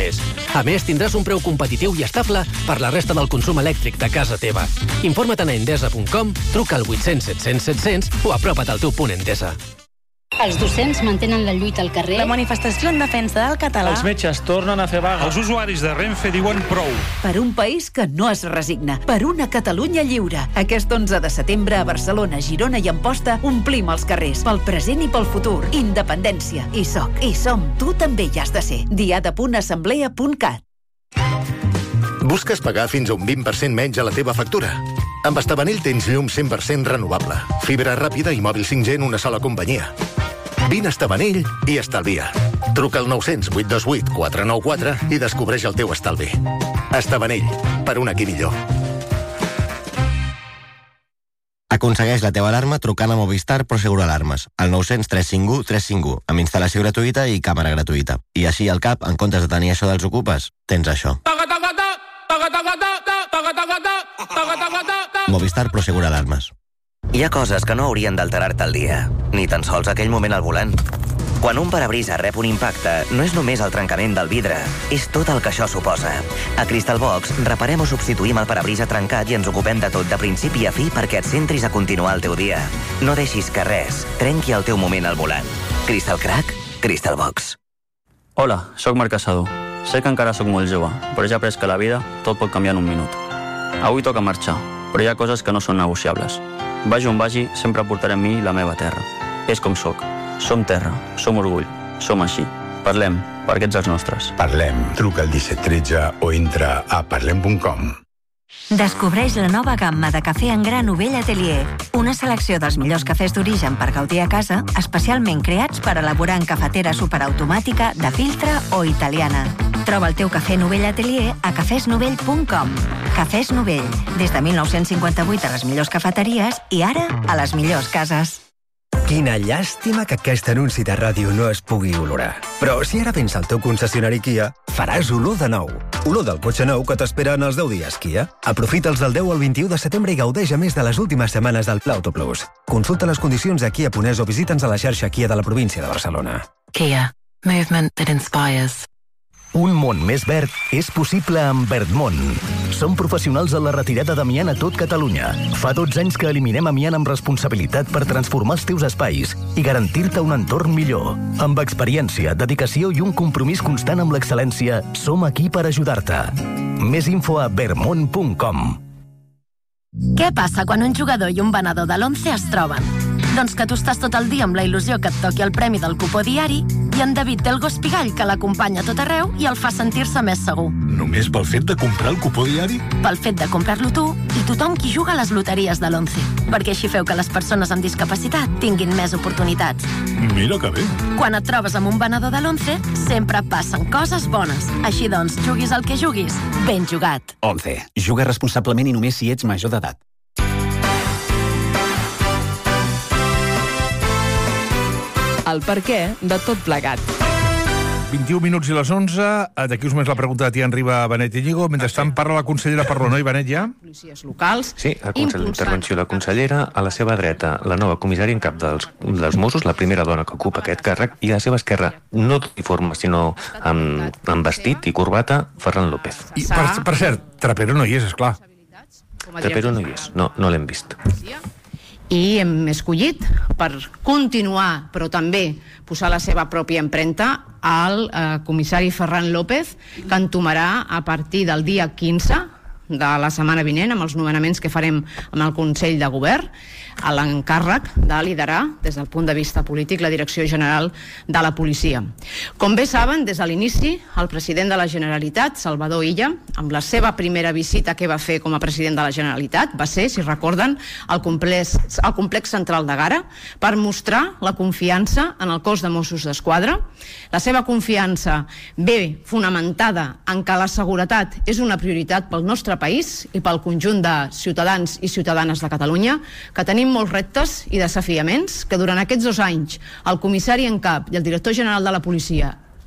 més. A més, tindràs un preu competitiu i estable per la resta del consum elèctric de casa teva. Informa't a endesa.com, truca al 800 700 700 o apropa't al teu punt Endesa. Els docents mantenen la lluita al carrer. La manifestació en defensa del català. Els metges tornen a fer vaga. Els usuaris de Renfe diuen prou. Per un país que no es resigna. Per una Catalunya lliure. Aquest 11 de setembre a Barcelona, Girona i Amposta omplim els carrers. Pel present i pel futur. Independència. I soc. I som. Tu també hi has de ser. diada.assemblea.cat. Busques pagar fins a un 20% menys a la teva factura? Amb Estavanell tens llum 100% renovable, fibra ràpida i mòbil 5G en una sola companyia. Vine a Estavanell i estalvia. Truca al 900 828 494 i descobreix el teu estalvi. Estavanell, per un aquí millor. Aconsegueix la teva alarma trucant a Movistar Prosegur Alarmes, al 900 351 351, amb instal·lació gratuïta i càmera gratuïta. I així al cap, en comptes de tenir això dels ocupes, tens això. Movistar Prosegur Alarmes. Hi ha coses que no haurien d'alterar-te el dia, ni tan sols aquell moment al volant. Quan un parabrisa rep un impacte, no és només el trencament del vidre, és tot el que això suposa. A Crystal Box reparem o substituïm el parabrisa trencat i ens ocupem de tot de principi a fi perquè et centris a continuar el teu dia. No deixis que res trenqui el teu moment al volant. Crystal Crack, Crystal Box. Hola, sóc Marc Casado. Sé que encara sóc molt jove, però ja he après que a la vida tot pot canviar en un minut. Avui toca marxar, però hi ha coses que no són negociables. Vagi on vagi, sempre portaré amb mi la meva terra. És com sóc. Som terra, som orgull, som així. Parlem, perquè ets els nostres. Parlem, truca al 1713 o entra a parlem.com. Descobreix la nova gamma de cafè en gra Novell Atelier. Una selecció dels millors cafès d'origen per gaudir a casa, especialment creats per elaborar en cafetera superautomàtica, de filtre o italiana. Troba el teu cafè Novell Atelier a cafesnovell.com. Cafès Novell, des de 1958 a les millors cafeteries i ara a les millors cases. Quina llàstima que aquest anunci de ràdio no es pugui olorar. Però si ara vens al teu concessionari Kia, faràs olor de nou. Olor del cotxe nou que t'espera en els 10 dies Kia. Aprofita'ls del 10 al 21 de setembre i gaudeix a més de les últimes setmanes del Pla Auto Plus. Consulta les condicions a Kia.es o visita'ns a la xarxa Kia de la província de Barcelona. Kia. Movement that inspires. Un món més verd és possible amb Verdmont. Som professionals en la retirada d'amiant a tot Catalunya. Fa 12 anys que eliminem amiant amb responsabilitat per transformar els teus espais i garantir-te un entorn millor. Amb experiència, dedicació i un compromís constant amb l'excel·lència, som aquí per ajudar-te. Més info a verdmont.com. Què passa quan un jugador i un venedor de l'11 es troben? Doncs que tu estàs tot el dia amb la il·lusió que et toqui el premi del cupó diari i en David té el gos pigall que l'acompanya a tot arreu i el fa sentir-se més segur. Només pel fet de comprar el cupó diari? Pel fet de comprar-lo tu i tothom qui juga a les loteries de l'11. Perquè així feu que les persones amb discapacitat tinguin més oportunitats. Mira que bé. Quan et trobes amb un venedor de l'11, sempre passen coses bones. Així doncs, juguis el que juguis, ben jugat. 11. Juga responsablement i només si ets major d'edat. El perquè de tot plegat. 21 minuts i les 11. D'aquí uns moments la pregunta de Tian Riba, Benet i Íñigo. Mentrestant parla la consellera Parló, no? I Benet ja? Policies locals. Sí, el consell d'intervenció de la consellera, a la seva dreta, la nova comissària en cap dels Mossos, la primera dona que ocupa aquest càrrec, i a la seva esquerra, no d'uniforme, sinó amb vestit i corbata, Ferran López. I, per cert, Trapero no hi és, esclar. Trapero no hi és, no l'hem vist. I hem escollit per continuar, però també posar la seva pròpia empremta al comissari Ferran López, que entomarà a partir del dia 15 de la setmana vinent, amb els nomenaments que farem amb el Consell de Govern, a l'encàrrec de liderar, des del punt de vista polític, la Direcció General de la Policia. Com bé saben, des de l'inici, el president de la Generalitat, Salvador Illa, amb la seva primera visita que va fer com a president de la Generalitat, va ser, si recorden, al complex central de Gara, per mostrar la confiança en el cos de Mossos d'Esquadra, la seva confiança ve fonamentada en que la seguretat és una prioritat pel nostre país i pel conjunt de ciutadans i ciutadanes de Catalunya, que tenim molts reptes i desafiaments, que durant aquests 2 anys el comissari en cap i el director general de la policia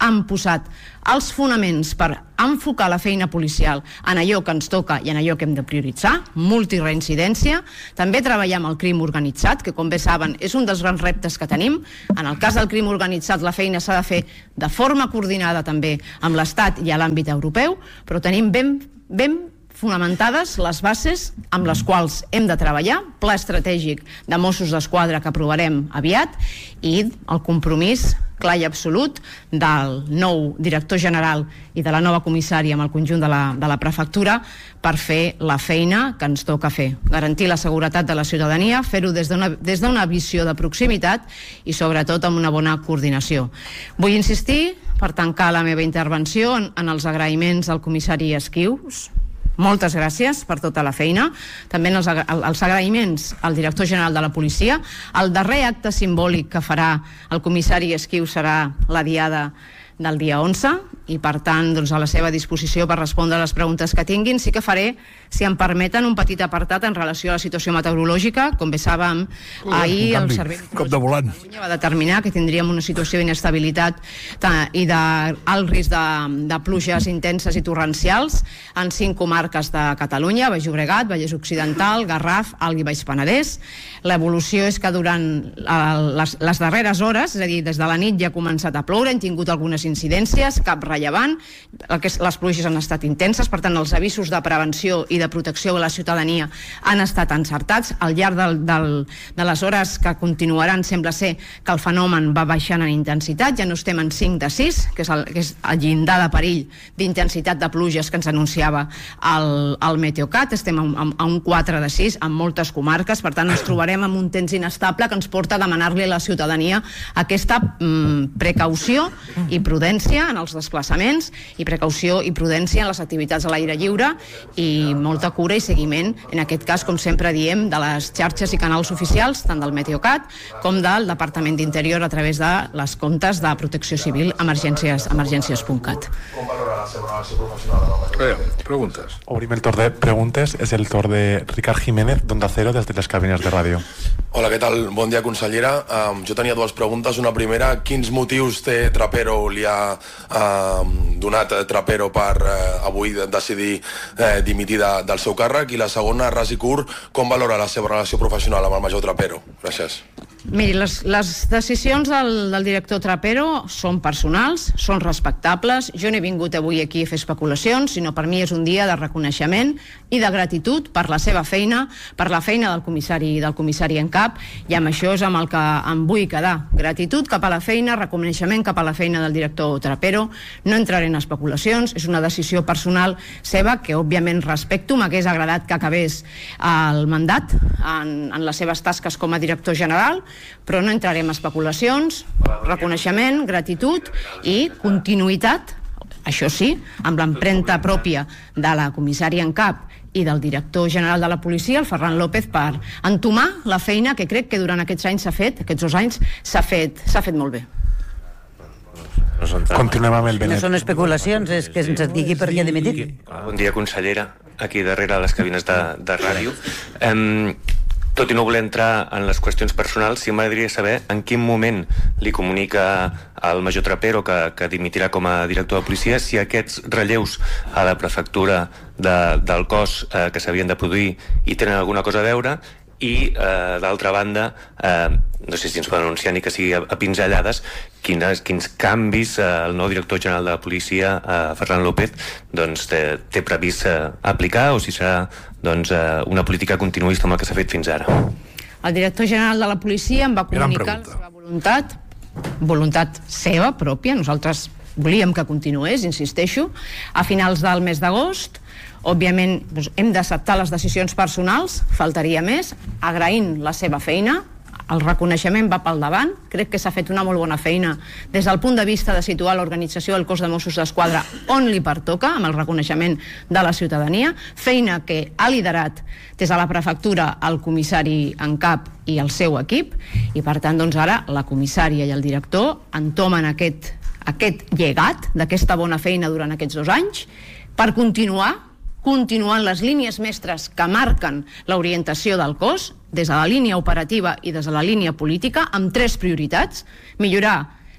han posat els fonaments per enfocar la feina policial en allò que ens toca i en allò que hem de prioritzar, multireincidència. També treballar amb el crim organitzat, que com bé saben és un dels grans reptes que tenim. En el cas del crim organitzat la feina s'ha de fer de forma coordinada també amb l'Estat i a l'àmbit europeu, però tenim ben fonamentades les bases amb les quals hem de treballar, pla estratègic de Mossos d'Esquadra que aprovarem aviat i el compromís clar i absolut del nou director general i de la nova comissària amb el conjunt de la prefectura per fer la feina que ens toca fer. Garantir la seguretat de la ciutadania, fer-ho des d'una visió de proximitat i sobretot amb una bona coordinació. Vull insistir, per tancar la meva intervenció, en els agraïments al comissari Esquius. Moltes gràcies per tota la feina. També els agraïments al director general de la policia. El darrer acte simbòlic que farà el comissari Esquiu serà la diada del dia 11 i per tant a la seva disposició per respondre a les preguntes que tinguin. Sí que faré, si em permeten, un petit apartat en relació a la situació meteorològica. Com bé sabem, ahir el Servei Meteorològic va determinar que tindríem una situació d'inestabilitat i d'alt risc de pluges intenses i torrencials en 5 comarques de Catalunya: Baix Llobregat, Vallès Occidental, Garraf, Alt i Baix Penedès. L'evolució és que durant les darreres hores, és a dir, des de la nit ja ha començat a ploure, hem tingut algunes incidències, cap rellevant, les pluges han estat intenses, per tant els avisos de prevenció i de protecció de la ciutadania han estat encertats. Al llarg de les hores que continuaran sembla ser que el fenomen va baixant en intensitat, ja no estem en 5 de 6, que és el llindar de perill d'intensitat de pluges que ens anunciava el Meteocat, estem a un 4 de 6 en moltes comarques, per tant ens trobarem amb un temps inestable que ens porta a demanar-li a la ciutadania aquesta precaució i prudència en els desplaçaments i precaució i prudència en les activitats a l'aire lliure i molta cura i seguiment, en aquest cas, com sempre diem, de les xarxes i canals oficials, tant del Meteocat com del Departament d'Interior a través de les comptes de Protecció Civil emergències.cat. Com valora la seva relació professional? Preguntes. Obrim el torn de preguntes, és el torn de Ricard Jiménez, d'Onda Cero, des de les cabines de ràdio. Hola, què tal? Bon dia, consellera. Jo tenia 2 preguntes. Una primera, quins motius té Trapero, li ha donat Trapero per avui decidir dimitir del seu càrrec? I la segona, ras i curt, com valora la seva relació professional amb el major Trapero? Gràcies. Miri, les decisions del director Trapero són personals, són respectables. Jo no he vingut avui aquí a fer especulacions, sinó per mi és un dia de reconeixement i de gratitud per la seva feina, per la feina del comissari en cap, i amb això és amb el que em vull quedar. Gratitud cap a la feina, reconeixement cap a la feina del director Trapero. No entraré en especulacions, és una decisió personal seva que òbviament respecto. M'hagués agradat que acabés el mandat en les seves tasques com a director general, però no entrarem en especulacions. Reconeixement, gratitud i continuïtat, això sí, amb l'empremta pròpia de la comissària en cap i del director general de la policia, el Ferran López, per entomar la feina que crec que durant aquests anys aquests 2 anys s'ha fet molt bé. Continuem amb el Benet. No són especulacions, és que ens digui per què ha dimitit. Bon dia, consellera, aquí darrere les cabines de ràdio. Tot i no voler entrar en les qüestions personals, sí m'agradaria saber en quin moment li comunica al major Trapero que dimitirà com a director de policia, si aquests relleus a la prefectura del cos que s'havien de produir hi tenen alguna cosa a veure, i d'altra banda, no sé si ens poden anunciar ni que sigui a pinzellades, quins canvis el nou director general de la policia, Ferran López, té previst aplicar, o si serà una política continuista amb el que s'ha fet fins ara. El director general de la policia em va comunicar la seva voluntat seva pròpia. Nosaltres volíem que continués, insisteixo, a finals del mes d'agost. Òbviament hem d'acceptar les decisions personals, faltaria més, agraint la seva feina. El reconeixement va pel davant. Crec que s'ha fet una molt bona feina des del punt de vista de situar l'organització del cos de Mossos d'Esquadra on li pertoca, amb el reconeixement de la ciutadania. Feina que ha liderat des de la prefectura el comissari en cap i el seu equip, i per tant ara la comissària i el director entomen aquest llegat d'aquesta bona feina durant aquests 2 anys per continuant les línies mestres que marquen l'orientació del cos, des de la línia operativa i des de la línia política, amb 3 prioritats: millorar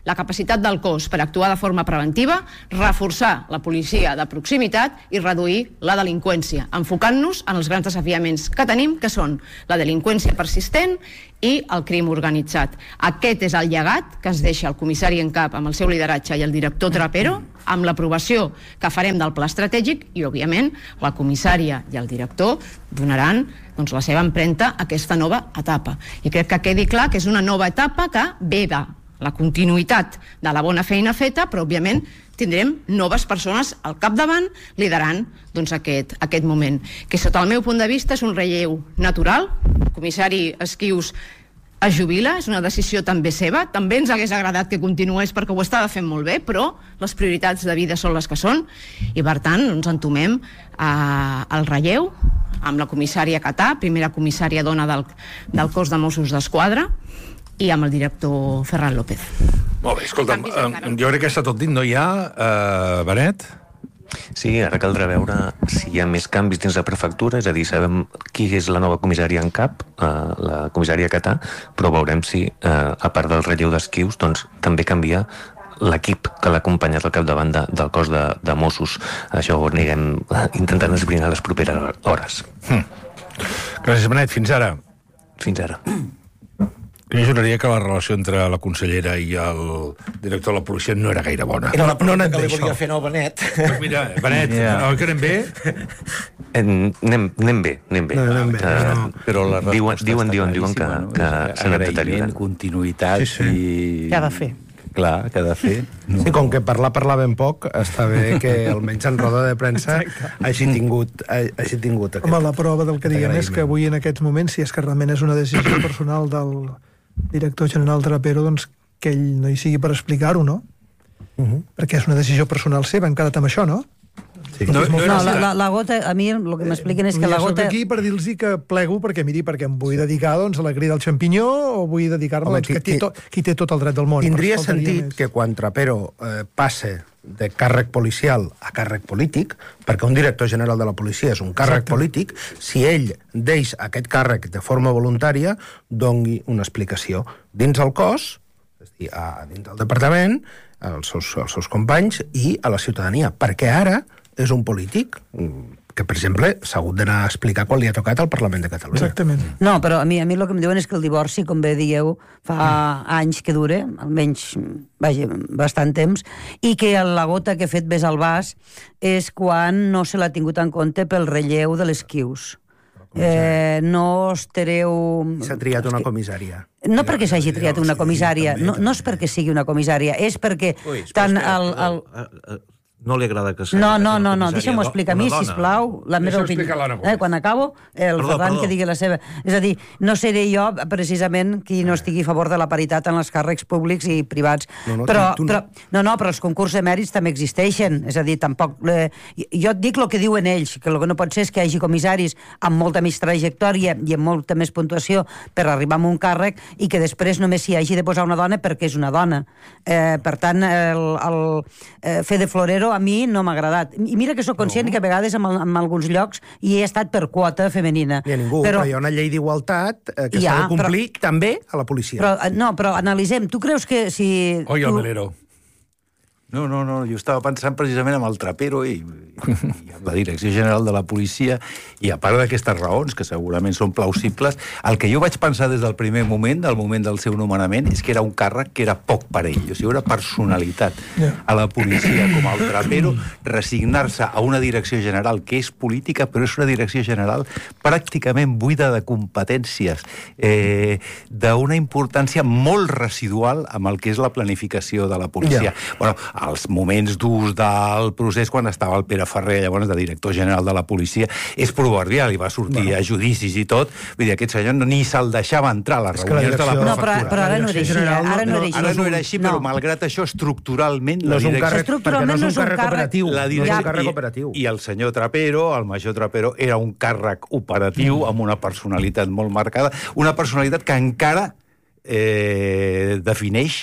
la capacitat del cos per actuar de forma preventiva, reforçar la policia de proximitat i reduir la delinqüència, enfocant-nos en els grans desafiaments que tenim, que són la delinqüència persistent i el crim organitzat. Aquest és el llegat que es deixa el comissari en cap amb el seu lideratge i el director Trapero, amb l'aprovació que farem del pla estratègic i, òbviament, la comissària i el director donaran la seva empremta a aquesta nova etapa. I crec que quedi clar que és una nova etapa que ve de la continuïtat de la bona feina feta, però, òbviament, tindrem noves persones al capdavant liderant aquest moment, que sota el meu punt de vista és un relleu natural. El comissari Esquius es jubila, és una decisió també seva, també ens hagués agradat que continués perquè ho estava fent molt bé, però les prioritats de vida són les que són i per tant ens entomem al relleu amb la comissària Catà, primera comissària dona del cos de Mossos d'Esquadra, i amb el director Ferran López. Molt bé, escolta'm, jo crec que està tot dit, no hi ha, Benet? Sí, ara caldrà veure si hi ha més canvis dins la prefectura, és a dir, sabem qui és la nova comissària en cap, la comissària Catà, però veurem si, a part del relleu d'Esquius, doncs també canvia l'equip que l'ha acompanyat al capdavant del cos de Mossos. Això ho anirem intentant esbrinar les properes hores. Gràcies, Benet. Fins ara. Fins ara. Jo juraria que la relació entre la consellera i el director de la policia no era gaire bona. Era la pregunta que li volia fer al Benet. Pues mira, Benet, oi que anem bé? Anem bé. Però la diuen que s'ha anat deteriorant. Continuïtat i... Què ha de fer? Clar, què ha de fer? Sí, com que parlar ben poc, està bé que almenys en roda de premsa hagi tingut aquest... Home, la prova del que diguem és que avui en aquests moments, si és que realment és una decisió personal del director general Trapero, doncs que ell no hi sigui per explicar-ho, no? Perquè és una decisió personal seva, hem quedat amb això, no? Sí. No, la gota, a mi el que m'expliquen és que la gota... Jo soc aquí per dir-los que plego perquè em vull dedicar a la crida del xampinyó o vull dedicar-me que qui té tot el dret del món. Tindria sentit que quan Trapero passe de càrrec policial a càrrec polític, perquè un director general de la policia és un càrrec polític, si ell deixa aquest càrrec de forma voluntària, doni una explicació dins el cos, és a dir, dins del departament, als seus companys i a la ciutadania, perquè ara és un polític que, per exemple, s'ha hagut d'anar a explicar quan li ha tocat al Parlament de Catalunya. Exactament. No, però a mi el que em diuen és que el divorci, com bé dieu, fa anys que dure, almenys, vaja, bastant temps, i que la gota que ha fet més al vas és quan no se l'ha tingut en compte pel relleu de l'Esquius. No estareu... S'ha triat una comissària. No perquè s'hagi triat una comissària, no és perquè sigui una comissària, és perquè tant el... No li agrada que No, deixa'm-ho explicar a mi, sisplau, la meva opinió. Quan acabo, el Ferran que digui la seva. És a dir, no seré jo, precisament, qui no estigui a favor de la paritat en els càrrecs públics i privats. Però els concursos de mèrits també existeixen. És a dir, tampoc... Jo et dic el que diuen ells, que el que no pot ser és que hi hagi comissaris amb molta més trajectòria i amb molta més puntuació per arribar a un càrrec i que després només s'hi hagi de posar una dona perquè és una dona. Per tant, el fer de florero a mi no m'ha agradat. I mira que sóc conscient que a vegades en alguns llocs hi he estat per quota femenina. Ni a ningú, però hi ha una llei d'igualtat que s'ha de complir també a la policia. Però analitzem. Tu creus que si... Oi, el Melero. No, jo estava pensant precisament amb el Trapero i amb la Direcció General de la Policia, i a part d'aquestes raons, que segurament són plausibles, el que jo vaig pensar des del primer moment, del moment del seu nomenament, és que era un càrrec que era poc per ell, o sigui, una personalitat a la policia com el Trapero, resignar-se a una direcció general que és política, però és una direcció general pràcticament buida de competències, d'una importància molt residual amb el que és la planificació de la policia. Bueno, els moments durs del procés quan estava el Pere Ferrer, llavors de director general de la policia, és proverbial, i va sortir a judicis i tot. Vull dir, aquest senyor ni se'l deixava entrar a les reunions de la prefectura. No, però ara no era així. Ara no era així, però malgrat això, estructuralment... No és un càrrec, perquè no és un càrrec operatiu. I el senyor Trapero, el major Trapero, era un càrrec operatiu amb una personalitat molt marcada, una personalitat que encara defineix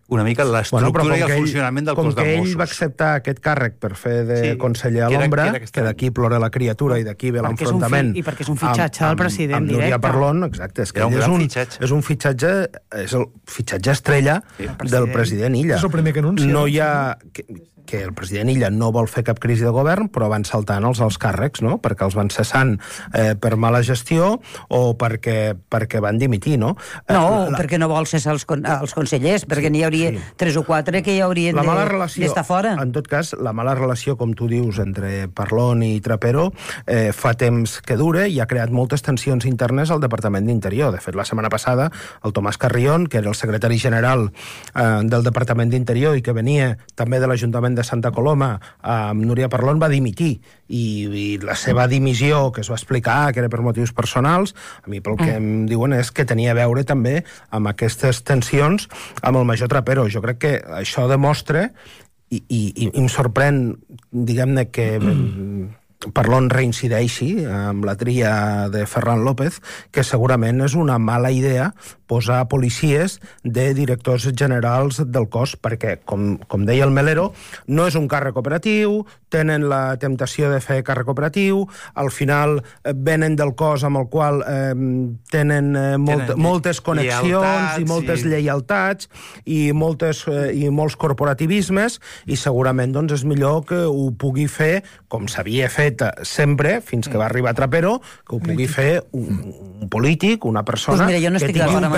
una mica l'estructura i el funcionament del cos de Mossos. Com que ell va acceptar aquest càrrec per fer de conseller a l'ombra, que d'aquí plora la criatura i d'aquí ve l'enfrontament... I perquè és un fitxatge del president directe. Amb Núria Parlon, exacte, és que és un fitxatge, és el fitxatge estrella del president Illa. És el primer que anuncia. No hi ha... que el president Illa no vol fer cap crisi de govern, però van saltant els càrrecs, no? Perquè els van cessant per mala gestió o perquè van dimitir, no? No, perquè no vol cessar els consellers, perquè n'hi hauria 3 o 4 que ja haurien d'estar fora. En tot cas, la mala relació, com tu dius, entre Parlon i Trapero fa temps que dura i ha creat moltes tensions internes al Departament d'Interior. De fet, la setmana passada, el Tomàs Carrión, que era el secretari general del Departament d'Interior i que venia també de l'Ajuntament de Santa Coloma, Núria Parlon va dimitir i la seva dimissió, que es va explicar que era per motius personals, a mi pel que em diuen és que tenia a veure també amb aquestes tensions amb el major Trapero. Jo crec que això demostra i em sorprèn, diguem-ne, que Parlon reincideixi amb la tria de Ferran López, que segurament és una mala idea posar policies de directors generals del cos, perquè, com deia el Melero, no és un càrrec operatiu, tenen la temptació de fer càrrec operatiu, al final venen del cos amb el qual tenen moltes connexions i moltes lleialtats i molts corporativismes, i segurament doncs, és millor que ho pugui fer com s'havia fet sempre, fins que va arribar Trapero, que ho pugui fer un polític, una persona que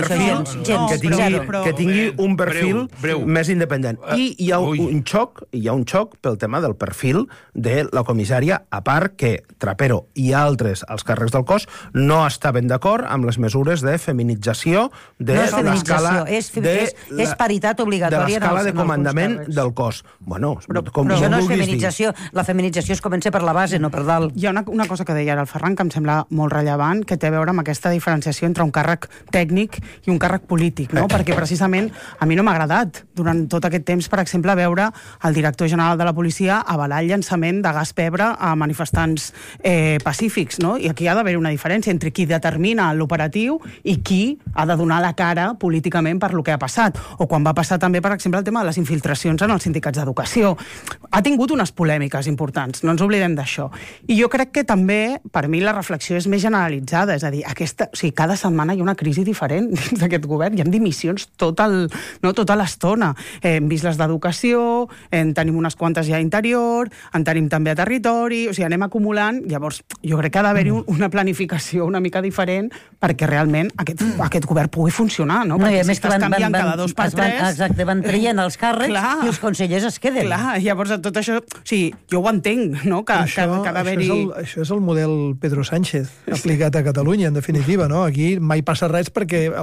tingui un perfil més independent. I hi ha un xoc pel tema del perfil de la comissària, a part que Trapero i altres als càrrecs del cos no estaven d'acord amb les mesures de feminització de l'escala és paritat obligatòria de l'escala de comandament del cos. Bueno, però això no és feminització. La feminització es comença per la base, no per dalt. Hi ha una cosa que deia ara el Ferran que em sembla molt rellevant, que té a veure amb aquesta diferenciació entre un càrrec tècnic i un càrrec polític, no? Perquè precisament a mi no m'ha agradat durant tot aquest temps, per exemple, veure el director general de la policia avalar el llançament de gas pebre a manifestants pacífics, no? I aquí hi ha d'haver una diferència entre qui determina l'operatiu i qui ha de donar la cara políticament per lo que ha passat. O quan va passar també, per exemple, el tema de les infiltracions en els sindicats d'educació. Ha tingut unes polèmiques importants, no ens oblidem d'això. I jo crec que també, per mi, la reflexió és més generalitzada, és a dir, cada setmana hi ha una crisi diferent dins d'aquest govern, hi ha dimissions tota l'estona. Hem vist les d'educació, en tenim unes quantes ja a interior, en tenim també a territori, o sigui, anem acumulant, llavors jo crec que ha d'haver-hi una planificació una mica diferent perquè realment aquest govern pugui funcionar, no? Perquè si estàs canviant cada 2 per 3... Exacte, van traient els càrrecs i els consellers es queden. Clar, llavors tot això, o sigui, jo ho entenc, no? Que ha d'haver-hi... Això és el model Pedro Sánchez aplicat a Catalunya, en definitiva, no? Aquí mai passa res perquè a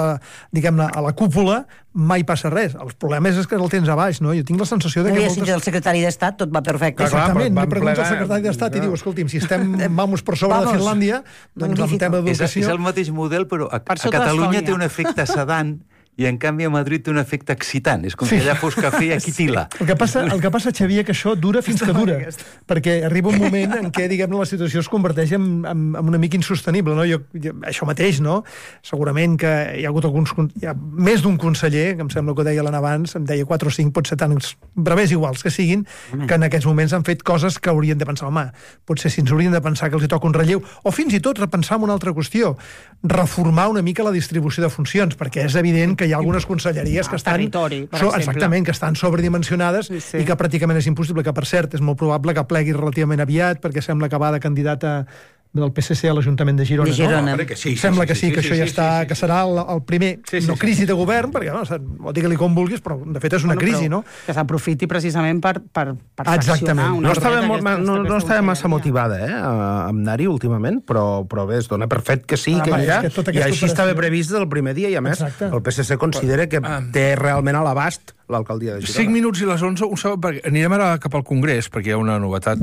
la cúpula mai passa res. El problema és que el tens a baix, no? Jo tinc la sensació de que... Si el secretari d'Estat tot va perfecte. Exactament, li pregunta al secretari d'Estat i diu, escolti'm, si estem vamos per sobre de Finlàndia, doncs en tema d'educació... És el mateix model, però a Catalunya té un efecte sedant i en canvi a Madrid té un efecte excitant. És com si allà fos cafè i aquí tila. El que passa, Xavier, que això dura fins que dura, perquè arriba un moment en què, diguem-ne, la situació es converteix en una mica insostenible, no? Això mateix, no? Segurament que hi ha hagut hi ha més d'un conseller, que em sembla que ho deia l'Anna abans, em deia 4 o 5, pot ser tants brevers iguals que siguin, que en aquests moments han fet coses que haurien de pensar, home, potser si ens haurien de pensar que els hi toca un relleu, o fins i tot repensar en una altra qüestió, reformar una mica la distribució de funcions, perquè és evident que hi ha algunes conselleries que estan... Exactament, que estan sobredimensionades i que pràcticament és impossible, que per cert és molt probable que plegui relativament aviat perquè sembla que va de candidata del PSC a l'Ajuntament de Girona. No? Sembla que sí, que això ja està, que serà el primer, no crisi de govern, perquè no, digue-li com vulguis, però de fet és una crisi, no? Que s'aprofiti precisament per fraccionar. No estava massa motivada, a anar-hi últimament, però bé, es dona per fet que sí, que anirà, i així estava previst el primer dia, i a més, el PSC considera que té realment a l'abast l'alcaldia de Girona. 5 minuts i les 11, un segon, perquè anirem ara cap al Congrés, perquè hi ha una novetat.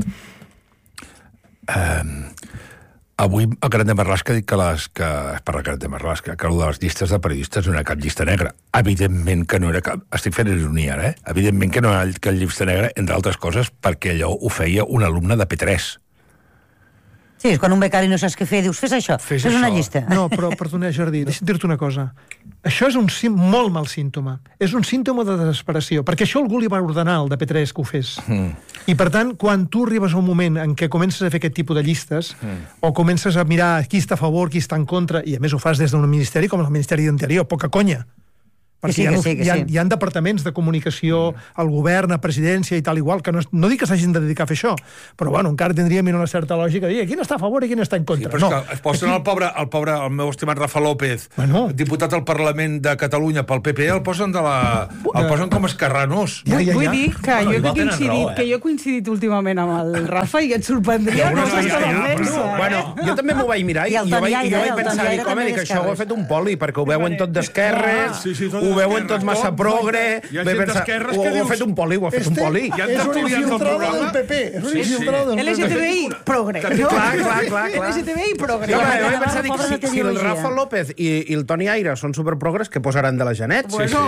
Avui el Caret de Marlaska ha dit que el de les llistes de periodistes no era cap llista negra. Evidentment que no era cap... Estic fent ironia, ara, Evidentment que no era cap llista negra, entre altres coses, perquè allò ho feia un alumne de P3. Sí, és quan un becari no saps què fer, dius, fes això, fes una llista. No, però, perdona, Jordi, deixa't dir-te una cosa. Això és un molt mal símptoma. És un símptoma de desesperació, perquè això algú li va ordenar al de P3 que ho fes. I, per tant, quan tu arribes a un moment en què comences a fer aquest tipus de llistes, o comences a mirar qui està a favor, qui està en contra, i a més ho fas des d'un ministeri com el Ministeri d'Interior, poca conya. Perquè hi ha departaments de comunicació al govern, a presidència i tal igual, que no dic que s'hagin de dedicar a fer això, però bueno, encara tindríem una certa lògica de dir quin està a favor i quin està en contra. Sí, però és que es posen el meu estimat Rafa López, diputat al Parlament de Catalunya pel PP, el posen com esquerranós. Vull dir que jo he coincidit últimament amb el Rafa i et sorprendria no s'està defensa. Bueno, jo també m'ho vaig mirar i jo vaig pensar, dic, això ho ha fet un poli, perquè ho veuen tot d'esquerres, ho veuen tots massa progre, ho ha fet un poli, És un infiltrado del PP. És un infiltrado del PP. LGTBI progre. Clar. LGTBI progre. Jo vaig pensar, dic, si el Rafa López i el Toni Aira són superprogres, què posaran de la Janet?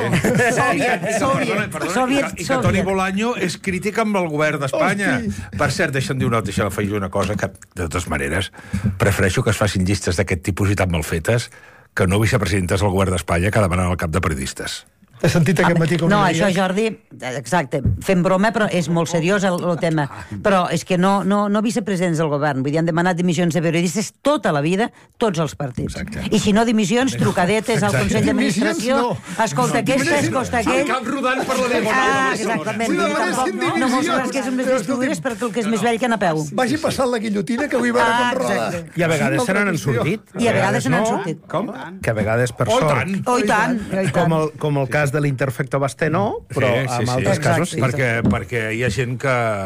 Soviet. I que Toni Bolaño és crític amb el govern d'Espanya. Per cert, deixa'm afegir una cosa, que de totes maneres prefereixo que es facin llistes d'aquest tipus i tan mal fetes que no vicepresidentes del govern d'Espanya que demanen el cap de periodistes. T'has sentit aquest matí com no, això, Jordi, exacte, fem broma, però és molt seriós el tema. Però és que no vicepresidents del govern, vull dir, han demanat dimissions de periodistes tota la vida, tots els partits. Exacte. I si no dimissions, trucadetes al Consell d'Administració, escolta aquesta, escolta aquell... El cap rodant per la diagonal. Exactament, no mos sabràs que és més vestidures perquè el que és més vell que anar a peu. Vagi passant la guillotina que avui va com rodar. I a vegades se n'han sortit. I a vegades se n'han sortit. Com? Que a vegades per sort. Oh, i tant. Com el cas de l'Interfecto Basté no, però en altres casos sí. Perquè hi ha gent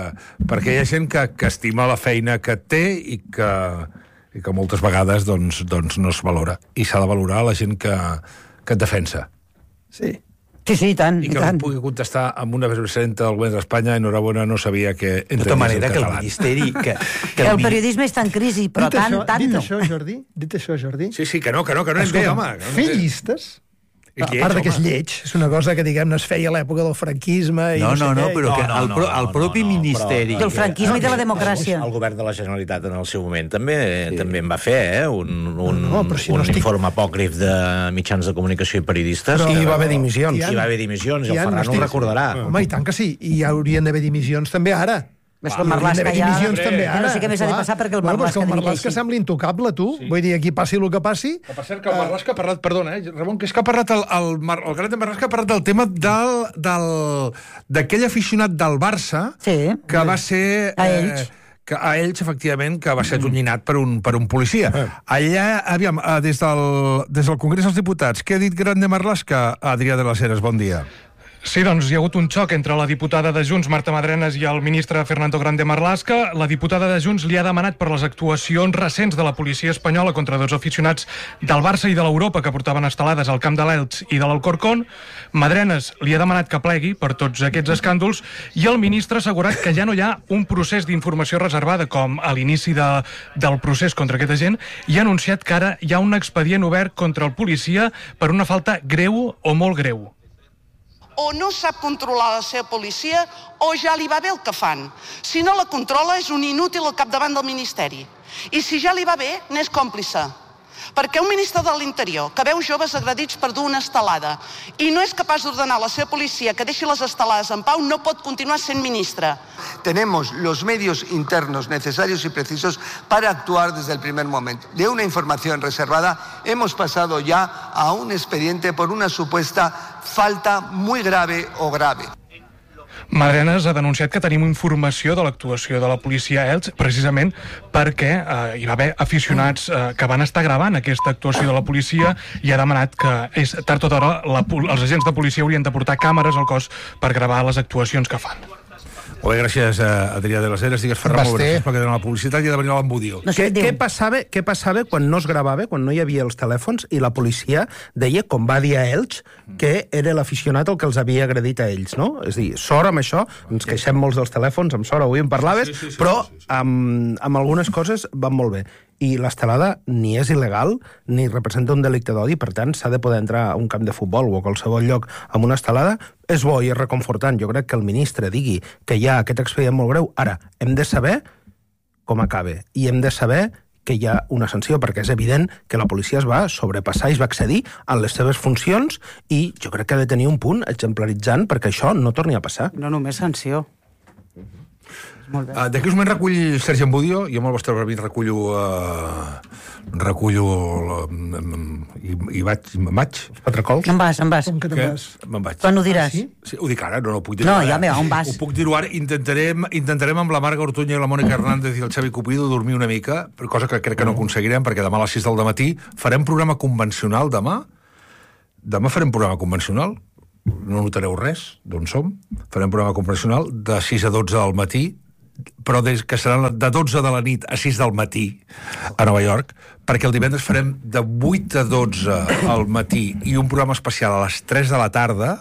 que estima la feina que té i que moltes vegades doncs no es valora. I s'ha de valorar la gent que et defensa. Sí, i tant. I que em pugui contestar amb una vicepresidenta del govern d'Espanya, enhorabona, no sabia que... De tota manera, que el ministeri... El periodisme està en crisi, però tant no. Dit això, Jordi... Sí, que no anem bé, home. Fer llistes... A part que és lleig, és una cosa que, diguem-ne, es feia a l'època del franquisme... No, però que el propi ministeri... Del franquisme i de la democràcia. El govern de la Generalitat en el seu moment també en va fer, un informe apòcrif de mitjans de comunicació i periodistes. I hi va haver dimissions. I el Ferran ho recordarà. Home, i tant que sí. I hi haurien d'haver dimissions també ara. Més que el Marlaska ja... Jo no sé què més ha de passar perquè el Marlaska el Marlaska sembla intocable, tu. Vull dir, aquí passi el que passi... Per cert, que el Marlaska ha parlat... Perdona, Ramon, que és que ha parlat el Gran de Marlaska ha parlat del tema d'aquell aficionat del Barça que va ser... A ells. Efectivament, que va ser atonyinat per un policia. Allà, aviam, des del Congrés dels Diputats, què ha dit Gran de Marlaska? Adrià de las Heras, bon dia. Sí, doncs hi ha hagut un xoc entre la diputada de Junts, Marta Madrenas, i el ministre Fernando Grande Marlaska. La diputada de Junts li ha demanat per les actuacions recents de la policia espanyola contra dos aficionats del Barça i de l'Europa que portaven estelades al camp de l'Elx i de l'Alcorcón. Madrenas li ha demanat que plegui per tots aquests escàndols i el ministre ha assegurat que ja no hi ha un procés d'informació reservada com a l'inici del procés contra aquesta gent i ha anunciat que ara hi ha un expedient obert contra el policia per una falta greu o molt greu. O no sap controlar la seva policia o ja li va bé el que fan. Si no la controla és un inútil al capdavant del Ministeri. I si ja li va bé, n'és còmplice. Perquè un ministre de l'Interior que veu joves agredits per dur una estelada i no és capaç d'ordenar a la seva policia que deixi les estelades en pau no pot continuar sent ministre. Tenemos los medios internos necesarios y precisos para actuar desde el primer momento. De una información reservada hemos pasado ya a un expediente por una supuesta falta muy grave o grave. Madrenas ha denunciat que tenim informació de l'actuació de la policia a Elx precisament perquè hi va haver aficionats que van estar gravant aquesta actuació de la policia i ha demanat que tard o d'hora els agents de policia haurien de portar càmeres al cos per gravar les actuacions que fan. Molt bé, gràcies, Adrià de las Heras. Digues, Ferran, perquè la publicitat i ha de venir l'embudío. Què passava quan no es gravava, quan no hi havia els telèfons, i la policia deia, com va dir a Elx, que era l'aficionat el que els havia agredit a ells, no? És a dir, sort amb això, ens queixem molts dels telèfons, amb sort avui en parlaves, però amb algunes coses van molt bé. I l'estelada ni és il·legal ni representa un delicte d'odi, per tant s'ha de poder entrar a un camp de futbol o a qualsevol lloc amb una estelada. És bo i és reconfortant. Jo crec que el ministre digui que hi ha aquest expedient molt greu. Ara, hem de saber com acaba. I hem de saber que hi ha una sanció, perquè és evident que la policia es va sobrepassar i es va excedir en les seves funcions i jo crec que ha de tenir un punt exemplaritzant perquè això no torni a passar. No només sanció. D'aquí uns moments recull Sergi Ambudio, jo amb el vostre brevit recullo i vaig. Patracols? Em vas. Me'n vaig. Quan ho diràs? Sí, ho dic ara, no ho puc dir. No, ja on vas? Ho puc dir ara. Intentarem amb la Marga Ortuña i la Mònica Hernández i el Xavi Cupido dormir una mica, cosa que crec que no aconseguirem, perquè demà a les 6 del matí farem programa convencional demà. Demà farem programa convencional. No notareu res d'on som. Farem programa convencional de 6 a 12 del matí, però que serà de 12 de la nit a 6 del matí a Nova York, perquè el divendres farem de 8 a 12 al matí i un programa especial a les 3 de la tarda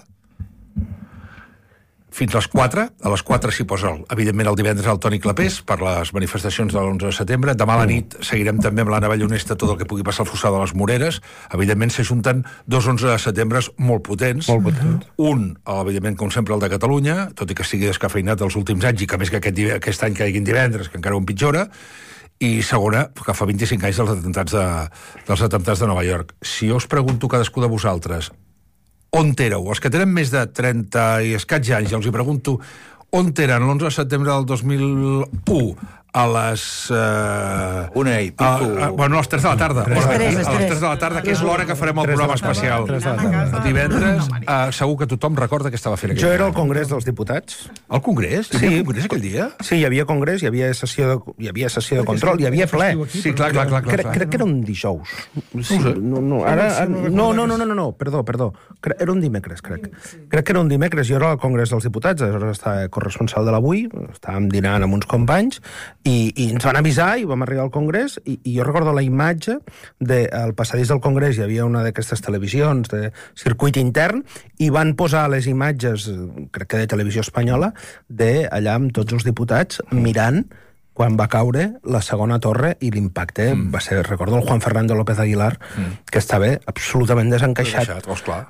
fins a les 4. A les 4 s'hi posa, evidentment, el divendres el Toni Clapés per les manifestacions de l'11 de setembre. Demà a la nit seguirem també amb l'Anna Ballonesta tot el que pugui passar al Fossar de les Moreres. Evidentment, s'ajunten 2 11 de setembre molt potents. Un, evidentment, com sempre, el de Catalunya, tot i que estigui descafeinat els últims anys i que més que aquest any caiguin divendres, que encara ho empitjora. I segona, que fa 25 anys dels atemptats de Nova York. Si jo us pregunto cadascú de vosaltres on éreu? Els que tenen més de 30 i escaig anys, ja els hi pregunto on eren l'11 de setembre del 2001 a les... Una i pico. Bueno, a les 3 de la tarda. A les 3 de la tarda, que és l'hora que farem el programa especial. El divendres, segur que tothom recorda que estava fent aquell. Jo era al Congrés dels Diputats. Al Congrés? Hi havia Congrés aquell dia? Sí, hi havia Congrés, hi havia sessió de control, hi havia ple. Sí, clar. Crec que era un dijous. No, perdó. Era un dimecres, crec. Crec que era un dimecres. Jo era al Congrés dels Diputats, aleshores estava corresponsal de l'Avui, estàvem dinant amb uns companys, i ens van avisar i vam arribar al Congrés i jo recordo la imatge al passadís del Congrés hi havia una d'aquestes televisions de circuit intern i van posar les imatges, crec que de televisió espanyola, d'allà amb tots els diputats mirant quan va caure la segona torre i l'impacte va ser, recordo el Juan Fernando López Aguilar, que estava absolutament desencaixat.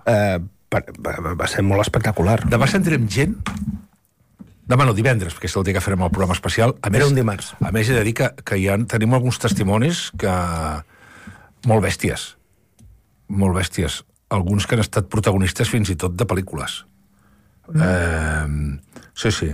Va ser molt espectacular. Demà sentirem gent. Demà no, divendres, perquè és el dia que farem el programa especial. Era un dimarts. A més, he de dir que tenim alguns testimonis que... molt bèsties. Molt bèsties. Alguns que han estat protagonistes fins i tot de pel·lícules. Sí.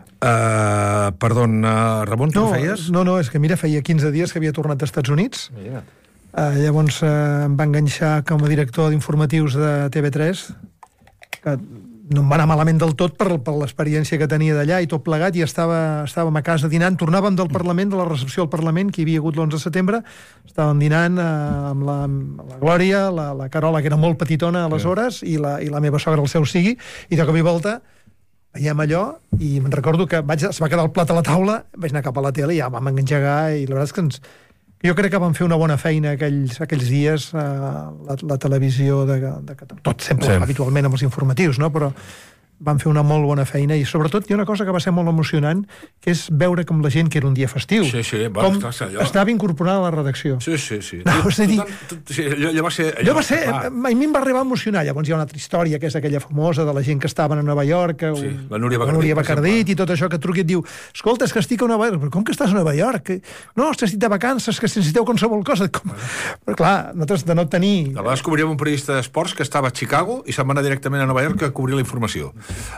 Perdó, Ramon, tu feies? No, és que mira, feia 15 dies que havia tornat als Estats Units. Llavors em va enganxar com a director d'informatius de TV3, que no em va anar malament del tot per l'experiència que tenia d'allà i tot plegat, i estàvem a casa dinant, tornàvem del Parlament, de la recepció al Parlament, que hi havia hagut l'11 de setembre, estàvem dinant amb la Glòria, la Carola, que era molt petitona aleshores, i la meva sogra, el seu sigui, i de cop i volta veiem allò, i me'n recordo que es va quedar el plat a la taula, vaig anar cap a la tele i ja vam engegar, i la veritat és que jo crec que vam fer una bona feina aquells dies a la televisió de tot sempre, habitualment amb els informatius, no? Però van fer una molt bona feina i sobretot hi ha una cosa que va ser molt emocionant, que és veure com la gent, que era un dia festiu, com estava incorporada a la redacció. Sí. No, és a dir, allò va ser... a mi em va arribar a emocionar. Llavors hi ha una altra història, que és aquella famosa de la gent que estaven a Nova York, la Núria Bacardit i tot això, que truca i et diu, escolta, és que estic a Nova York. Però com que estàs a Nova York? No, estic de vacances, que necessiteu qualsevol cosa. Però clar, nosaltres de no tenir... De vegades cobríem un periodista d'esports que estava a Chicago i se'n va anar directament a Nova York a cobrir la informació.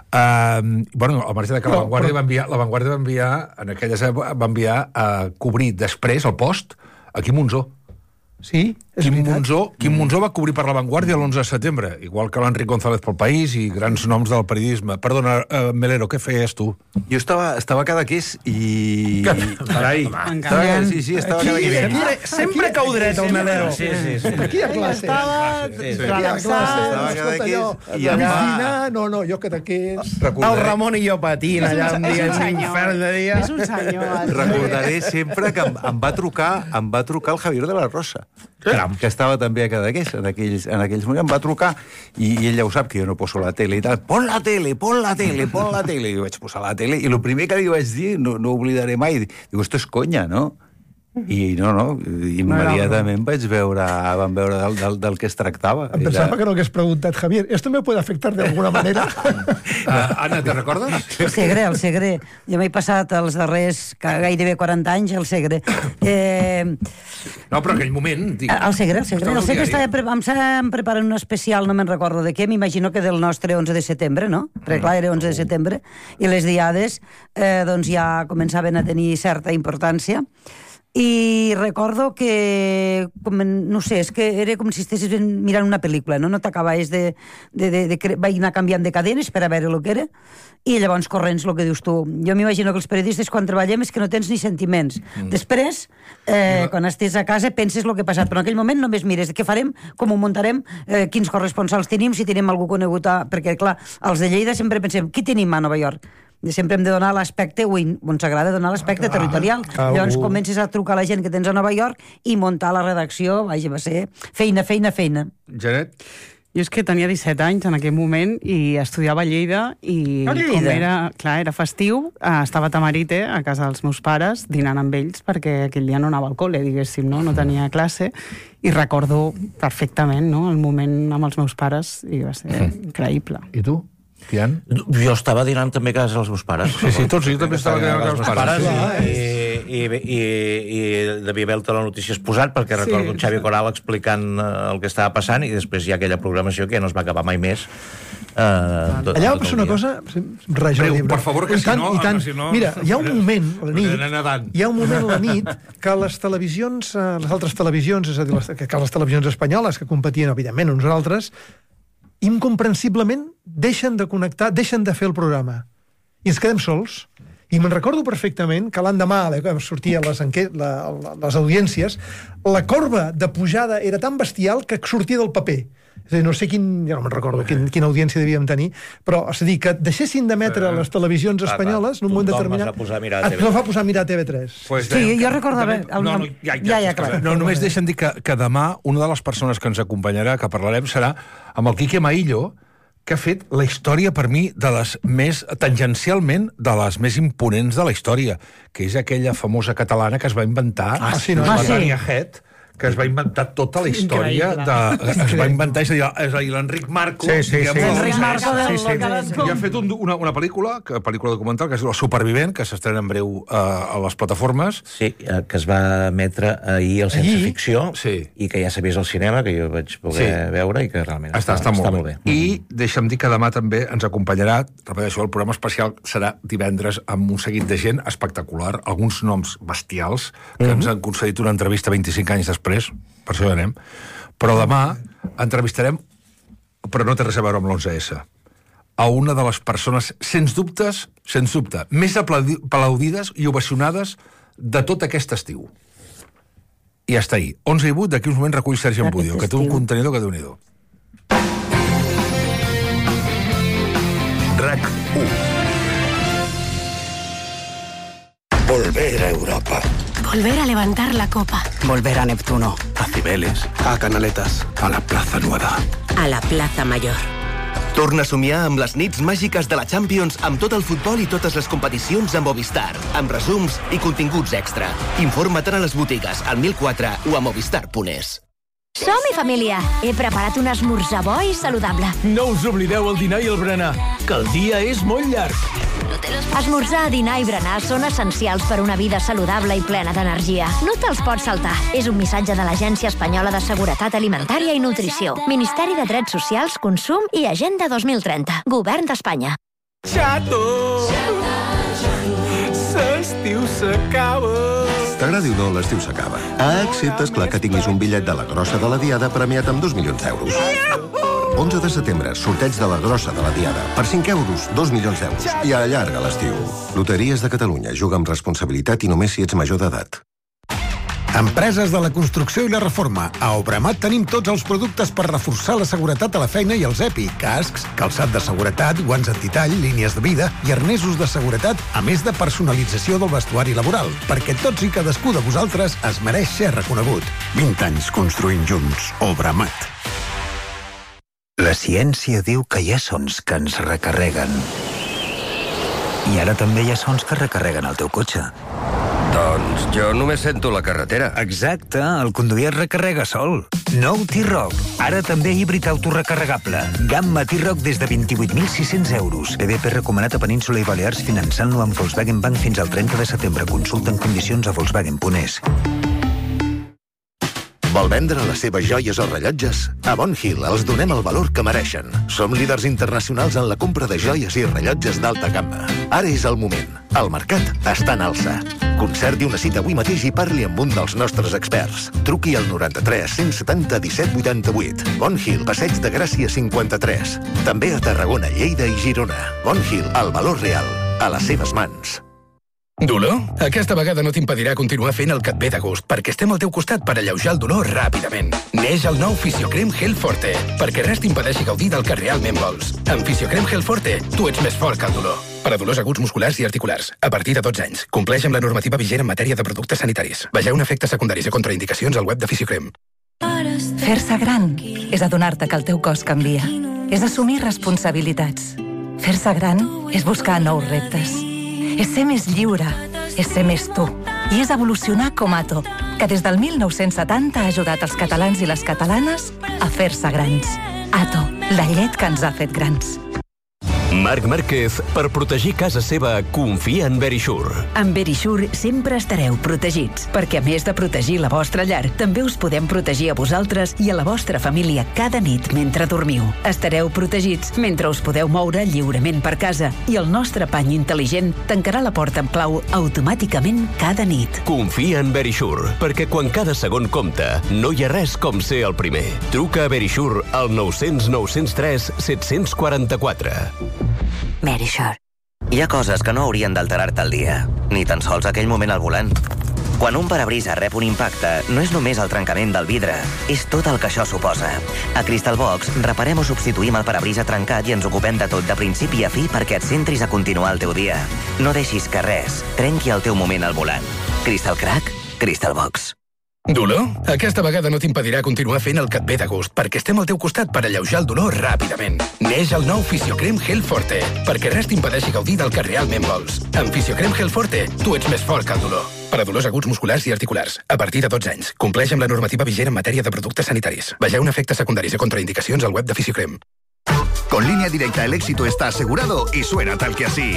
Bueno, al marge de que la Vanguardia va enviar en aquelles èpoques, va enviar a cobrir després el Post a Quim Monzó. Sí, és veritat. Quim Monzó va cobrir per la Vanguardia l'11 de setembre, igual que l'Enric González pel País i grans noms del periodisme. Perdona, Melero, què feies tu? Jo estava a Cadaqués i... Carai! Sí, estava a Cadaqués. Sempre cau dret el Melero. Sí. Aquí a classe. Estava a Cadaqués i em va... No, jo Cadaqués... El Ramon i jo patint allà un dia, un infern de dia. És un senyor. Recordaré sempre que em va trucar el Javier de la Rosa, que estava també a Cadaqués en aquells moments. Em va trucar i ell ja ho sap, que jo no poso la tele i tal. Pon la tele. I jo vaig posar la tele i el primer que li vaig dir, no oblidaré mai, diu, esto es coña, ¿no? I immediatament vam veure del que es tractava. Em pensava que no hagués preguntat, Javier, ¿esto me puede afectar de alguna manera? Anna, te recordes? El Segre. Jo m'he passat els darrers gairebé 40 anys al Segre. No, però en aquell moment... El Segre em preparen un especial, no me'n recordo de què, m'imagino que del nostre 11 de setembre, no? Perquè clar, era 11 de setembre, i les diades doncs ja començaven a tenir certa importància. I recordo que, no sé, és que era com si estessis mirant una pel·lícula, no t'acabaves de... Vaig anar canviant de cadenes per a veure el que era, i llavors corrents, el que dius tu. Jo m'imagino que els periodistes, quan treballem, és que no tens ni sentiments. Després, quan estàs a casa, penses el que ha passat, però en aquell moment només mires què farem, com ho muntarem, quins corresponsals tenim, si tenim algú conegut, perquè, clar, els de Lleida sempre pensem, qui tenim a Nova York? Sempre hem de donar l'aspecte, ens agrada donar l'aspecte territorial. Llavors comences a trucar a la gent que tens a Nova York i muntar la redacció, va ser feina. Janet? Jo és que tenia 17 anys en aquell moment i estudiava a Lleida i com era festiu, estava a Tamarite, a casa dels meus pares, dinant amb ells, perquè aquell dia no anava al col·le, diguéssim, no tenia classe, i recordo perfectament el moment amb els meus pares i va ser increïble. I tu? Pian? Jo estava dinant també a casa dels meus pares. Sí, tots, jo també estava dinant a casa dels pares. I devia haver-te la notícia exposat, perquè recordo un Xavi Coral explicant el que estava passant, i després hi ha aquella programació que ja no es va acabar mai més. Allà va passar una cosa... Per favor, que si no... Mira, hi ha un moment la nit que les televisions, les altres televisions, és a dir, que les televisions espanyoles, que competien, evidentment, uns altres, incomprensiblement deixen de connectar, deixen de fer el programa. I ens quedem sols. I me'n recordo perfectament que l'endemà, que sortien les audiències, la corba de pujada era tan bestial que sortia del paper. És a dir, no sé ja no me'n recordo quina audiència devíem tenir, però és a dir, que deixessin d'emetre les televisions espanyoles en un moment determinat. Es va posar a mirar TV3. Sí, jo recordava... No, només deixen dir que demà una de les persones que ens acompanyarà, que parlarem, serà amb el Quique Maillo, que ha fet la història, per mi, de les més, tangencialment, de les més imponents de la història, que és aquella famosa catalana que es va inventar, la Tania Het, que es va inventar tota la història es va inventar, és a dir, l'Enric Marco i ha fet una pel·lícula documental que es diu El Supervivent, que s'estrena en breu a les plataformes. Sí, que es va emetre ahir al Sense Ficció i que ja s'ha vist al cinema, que jo vaig poder veure i que realment està molt bé. I deixa'm dir que demà també ens acompanyarà, repeteixo, el programa especial serà divendres amb un seguit de gent espectacular, alguns noms bestials que ens han concedit una entrevista 25 anys després, per això anem. Però demà entrevistarem, però no té res a veure amb l'11S, a una de les persones, sens dubte, més aplaudides i ovacionades de tot aquest estiu. I està ahí. 11 i 8, d'aquí uns moments recull Sergi Ampudio, que té un contenidor que déu-n'hi-do. RAC 1. Volver a Europa. Volver a levantar la copa. Volver a Neptuno. A Cibeles. A Canaletas. A la Plaza Nueva. A la Plaza Mayor. Torna a somiar amb les nits màgiques de la Champions amb tot el futbol i totes les competicions amb Movistar, amb resums i continguts extra. Informa't a les botigues, al 1004 o a movistar.es. Som-hi, família! He preparat un esmorzar bo i saludable. No us oblideu el dinar i el berenar, que el dia és molt llarg. Esmorzar, dinar i berenar són essencials per una vida saludable i plena d'energia. No te'ls pots saltar. És un missatge de l'Agència Espanyola de Seguretat Alimentària i Nutrició. Ministeri de Drets Socials, Consum i Agenda 2030. Govern d'Espanya. Xato! L'estiu s'acaba! T'agradi o no, l'estiu s'acaba. Excepte, esclar, que tinguis un bitllet de la Grossa de la Diada premiat amb 2 milions d'euros. 11 de setembre, sorteig de la Grossa de la Diada. Per 5 euros, 2 milions d'euros. I allarga l'estiu. Loteries de Catalunya. Juga amb responsabilitat i només si ets major d'edat. Empreses de la construcció i la reforma. A Obramat tenim tots els productes per reforçar la seguretat a la feina i els EPI, cascs, calçat de seguretat, guants antitall, línies de vida i arnesos de seguretat, a més de personalització del vestuari laboral, perquè tots i cadascú de vosaltres es mereix ser reconegut. 20 anys construint junts. Obramat. La ciència diu que hi ha sons que ens recarreguen. I ara també hi ha sons que recarreguen el teu cotxe. Doncs jo només sento la carretera. Exacte, el conduir es recarrega sol. Nou T-Roc, ara també híbrid autorecarregable. Gamma T-Roc des de 28.600 euros. BBP recomanat a Península i Balears finançant-lo amb Volkswagen Bank fins al 30 de setembre. Consulta en condicions a Volkswagen.es. Vol vendre les seves joies o rellotges? A Bon Hill els donem el valor que mereixen. Som líders internacionals en la compra de joies i rellotges d'alta gamma. Ara és el moment. El mercat està en alça. Concerti una cita avui mateix i parli amb un dels nostres experts. Truqui al 93 170 17 88. Bon Hill, Passeig de Gràcia 53. També a Tarragona, Lleida i Girona. Bon Hill, el valor real, a les seves mans. Dolor? Aquesta vegada no t'impedirà continuar fent el que et ve de gust, perquè estem al teu costat per alleujar el dolor ràpidament. Neix el nou Fisiocrem Gel Forte, perquè res t'impedeixi gaudir del que realment vols. Amb Fisiocrem Gel Forte, tu ets més fort que el dolor. Per a dolors aguts musculars i articulars, a partir de 12 anys. Compleix amb la normativa vigent en matèria de productes sanitaris. Vegeu efectes secundaris i contraindicacions al web de Fisiocrem. Fer-se gran és adonar-te que el teu cos canvia. És assumir responsabilitats. Fer-se gran és buscar nous reptes. És ser més lliure, és ser més tu. I és evolucionar com Ato, que des del 1970 ha ajudat els catalans i les catalanes a fer-se grans. Ato, la llet que ens ha fet grans. Marc Márquez, per protegir casa seva, confia en Verisure. Amb Verisure sempre estareu protegits, perquè a més de protegir la vostra llar, també us podem protegir a vosaltres i a la vostra família cada nit mentre dormiu. Estareu protegits mentre us podeu moure lliurement per casa i el nostre pany intel·ligent tancarà la porta en clau automàticament cada nit. Confia en Verisure, perquè quan cada segon compta, no hi ha res com ser el primer. Truca a Verisure al 900 903 744. Verisure. Hi ha coses que no haurien d'alterar-te el dia, ni tan sols aquell moment al volant. Quan un parabrisa rep un impacte, no és només el trencament del vidre, és tot el que això suposa. A Crystal Box reparem o substituïm el parabrisa trencat i ens ocupem de tot de principi a fi perquè et centris a continuar el teu dia. No deixis que res trenqui el teu moment al volant. Crystal Crack, Crystal Box. Dolor? Aquesta vegada no t'impedirà continuar fent el que et ve de gust, perquè estem al teu costat per alleujar el dolor ràpidament. Neix el nou Fisiocrem Gel Forte, perquè res t'impedeixi gaudir del que realment vols. Amb Fisiocrem Gel Forte, tu ets més fort que el dolor. Per a dolors aguts musculars i articulars, a partir de 12 anys. Compleix amb la normativa vigent en matèria de productes sanitaris. Vegeu efectes secundaris i contraindicacions al web de Fisiocrem. Con Línea Directa el éxito está asegurado y suena tal que así.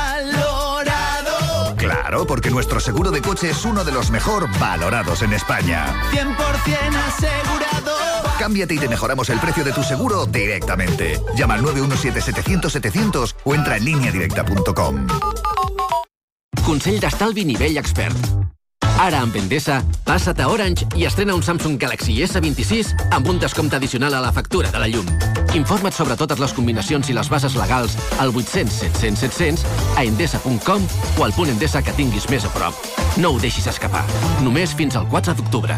¡Valorado! Claro, porque nuestro seguro de coche es uno de los mejor valorados en España. 100% asegurado. Cámbiate y te mejoramos el precio de tu seguro directamente. Llama al 917-700-700 o entra en lineadirecta.com. Consell d'estalvi nivell expert. Ara, amb Endesa, passa't a Orange i estrena un Samsung Galaxy S26 amb un descompte addicional a la factura de la llum. Informa't sobre totes les combinacions i les bases legals al 800 700 700 a endesa.com o al punt Endesa que tinguis més a prop. No ho deixis escapar. Només fins al 4 d'octubre.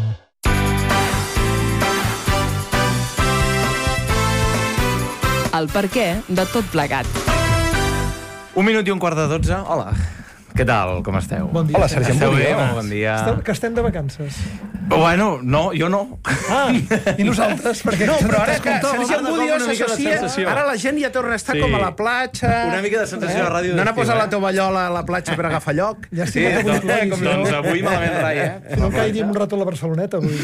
El perquè de tot plegat. 1 minut i un quart de 12. Hola. Què tal? Com esteu? Bon dia. Hola, Sergi. Esteu bé? Molt bon dia. Que estem de vacances. Bueno, no, jo no. Ah, i nosaltres? Perquè no, però ara que t'escoltàvem, Sergi Ambudio una mica de s'associa... sensació. Ara la gent ja torna a estar com a la platja... Una mica de sensació de ràdio. No n'ha d'estiu, posat la tovallola a la platja per agafar lloc. Ja Sí, doncs avui malament rai, No caiguem un rato a la Barceloneta, avui.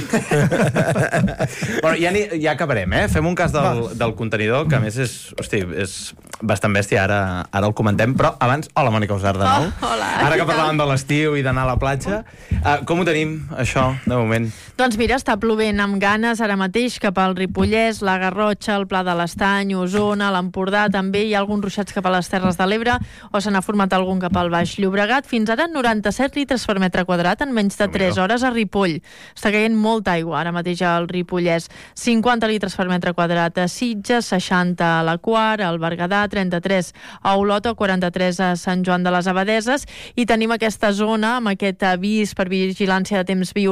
Bueno, ja acabarem, eh? Fem un cas del contenidor, que a més és bastant bèstia, ara el comentem, però abans... Hola, Mònica Usar, de nou. Hola. Ara que parlàvem de l'estiu i d'anar a la platja, com ho tenim, això, de moment? Doncs mira, està plovent amb ganes ara mateix cap al Ripollès, la Garrotxa, el Pla de l'Estany, Osona, l'Empordà, també hi ha alguns ruixats cap a les Terres de l'Ebre, o se n'ha format algun cap al Baix Llobregat. Fins ara 97 litres per metre quadrat en menys de 3 hores a Ripoll. Està caient molta aigua ara mateix al Ripollès. 50 litres per metre quadrat a Sitges, 60 a la Quar, al Berguedà, 33 a Olot, 43 a Sant Joan de les Abadeses, i tenim aquesta zona amb aquest avís per vigilància de temps violent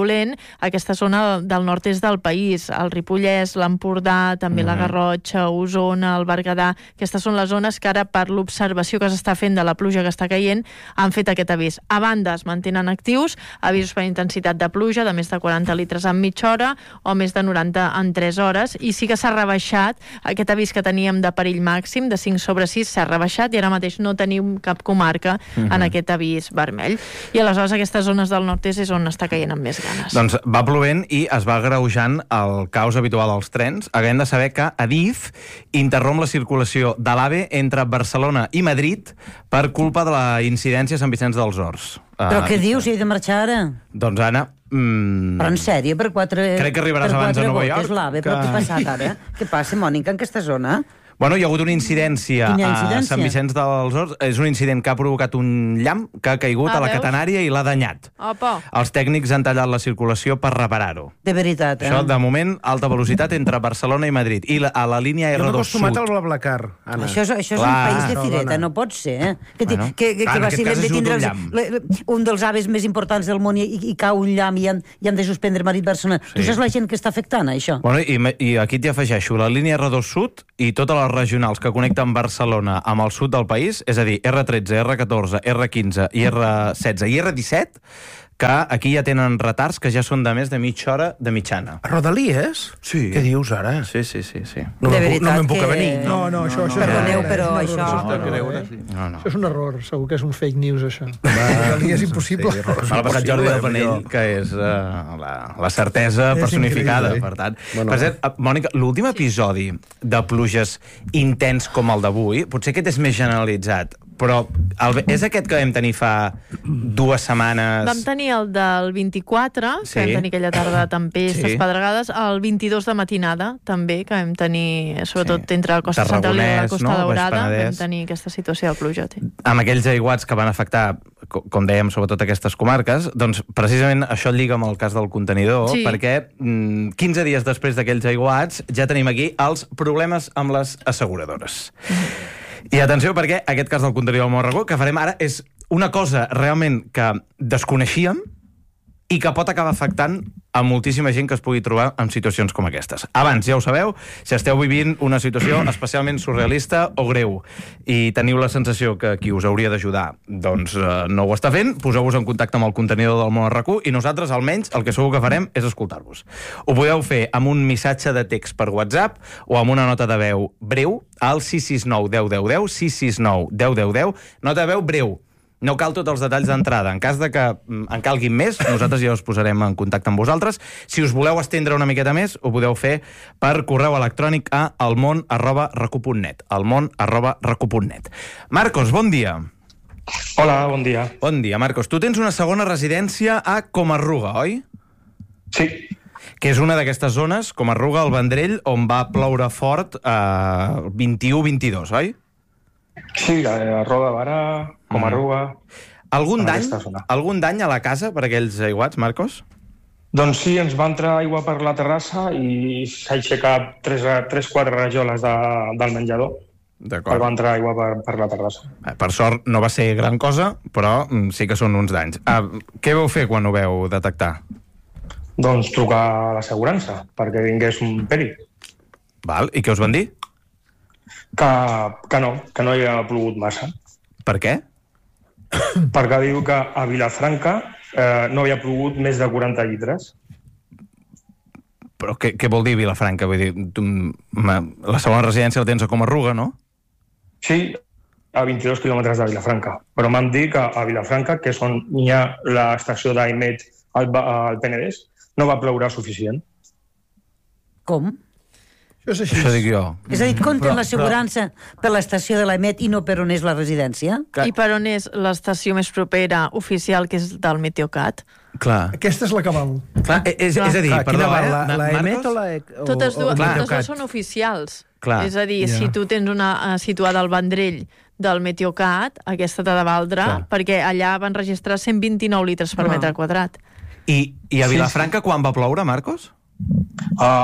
aquesta zona del nord-est del país, el Ripollès, l'Empordà, també la Garrotxa, Osona, el Berguedà. Aquestes són les zones que ara, per l'observació que s'està fent de la pluja que està caient, han fet aquest avís. A banda, es mantenen actius avisos per intensitat de pluja de més de 40 litres en mitja hora o més de 90 en 3 hores, i sí que s'ha rebaixat aquest avís que teníem de perill màxim de 5/6, s'ha rebaixat i ara mateix no tenim cap comarca en aquest avís vermell. I aleshores aquestes zones del nord-est és on està caient amb més ganes. Doncs va plovent i es va agreujant el caos habitual als trens. Acabem de saber que Adif interromp la circulació de l'AVE entre Barcelona i Madrid per culpa de la incidència a Sant Vicenç dels Horts. Però què dius? He de marxar ara? Doncs, Anna... Però en sèrio, per 4... Crec que arribaràs abans a Nova York. L'AVE, però què ha passat ara? Què passa, Mònica, en aquesta zona? Bueno, hi ha hagut una incidència a Sant Vicenç dels Horts. És un incident que ha provocat un llamp que ha caigut a la catenària i l'ha danyat. Opa. Els tècnics han tallat la circulació per reparar-ho. De veritat, Això, de moment, alta velocitat entre Barcelona i Madrid. I a la línia R2 Sud. Jo m'he acostumat al BlaBlaCar, Anna. Això és un país de fireta, no pot ser, que vacilem de tindre un dels aves més importants del món i cau un llamp i han de suspendre Madrid-Barcelona. Tu saps la gent que està afectant, això? Bueno, i aquí t'hi afegeixo la línia R2 Sud i totes les regionals que connecten Barcelona amb el sud del país, és a dir, R13, R14, R15 i R16 i R17, que aquí ja tenen retards que ja són de més de mitja hora de mitjana. Rodalies? Sí. Què dius ara? Sí. No me'n puc avenir. No, això perdoneu, però això... Això és un error, segur que és un fake news, això. Rodalies és impossible. M'ha passat Jordi del Penell, que és la certesa personificada, per tant. Per cert, Mònica, l'últim episodi de pluges intens com el d'avui, potser aquest és més generalitzat, però és aquest que vam tenir fa 2 setmanes... Vam tenir el del 24, que vam tenir aquella tarda de tempestes, pedregades, el 22 de matinada, també, que vam tenir, sobretot entre la costa central i la costa daurada, vam tenir aquesta situació de pluja. Amb aquells aiguats que van afectar, com dèiem, sobretot aquestes comarques, doncs precisament això lliga amb el cas del contenidor, perquè 15 dies després d'aquells aiguats ja tenim aquí els problemes amb les asseguradores. I atenció, perquè aquest cas del contenidor del Morragó que farem ara és una cosa realment que desconeixíem i que pot acabar afectant a moltíssima gent que es pugui trobar en situacions com aquestes. Abans, ja ho sabeu, si esteu vivint una situació especialment surrealista o greu i teniu la sensació que qui us hauria d'ajudar doncs no ho està fent, poseu-vos en contacte amb el contenidor del Món RQ i nosaltres, almenys, el que segur que farem és escoltar-vos. Ho podeu fer amb un missatge de text per WhatsApp o amb una nota de veu breu al 669 10 10 10, 669 10 10 10, nota de veu breu. No cal tots els detalls d'entrada. En cas de que en calguin més, nosaltres ja us posarem en contacte amb vosaltres. Si us voleu estendre una miqueta més, ho podeu fer per correu electrònic a almon@recu.net. almon@recu.net. Marcos, bon dia. Hola, bon dia. Bon dia, Marcos. Tu tens una segona residència a Comarruga, oi? Sí. Que és una d'aquestes zones, Comarruga, el Vendrell, on va ploure fort 21-22, oi? Sí, a Roda de Barà, Comarruga... Algun dany a la casa per aquells aiguats, Marcos? Doncs sí, ens va entrar aigua per la terrassa i s'ha aixecat 3-4 rajoles del menjador. D'acord. Va entrar aigua per la terrassa. Per sort no va ser gran cosa, però sí que són uns danys. Què vau fer quan ho veu detectar? Doncs trucar a l'assegurança, perquè vingués un pèrit. Val, i què us van dir? Que no hi ha plogut massa. Per què? Perquè diu que a Vilafranca no havia plogut més de 40 litres. Però què vol dir Vilafranca? Vull dir, la segona residència la tens a Comarruga, no? Sí, a 22 quilòmetres de Vilafranca. Però m'han dit que a Vilafranca, que és on hi ha l'estació d'AEMET al Penedès, no va ploure suficient. Com? Això és així. Això dic jo. És a dir, compten l'assegurança per l'estació de l'AEMET i no per on és la residència? I per on és l'estació més propera oficial, que és del Meteocat? Clar. Aquesta és la que val. Clar, és a dir, perdó, l'AEMET o la... Totes dues són oficials. Clar. És a dir, si tu tens una situada al Vendrell del Meteocat, aquesta t'ha de valdre, perquè allà van registrar 129 litres per metre quadrat. I a Vilafranca quan va ploure, Marcos?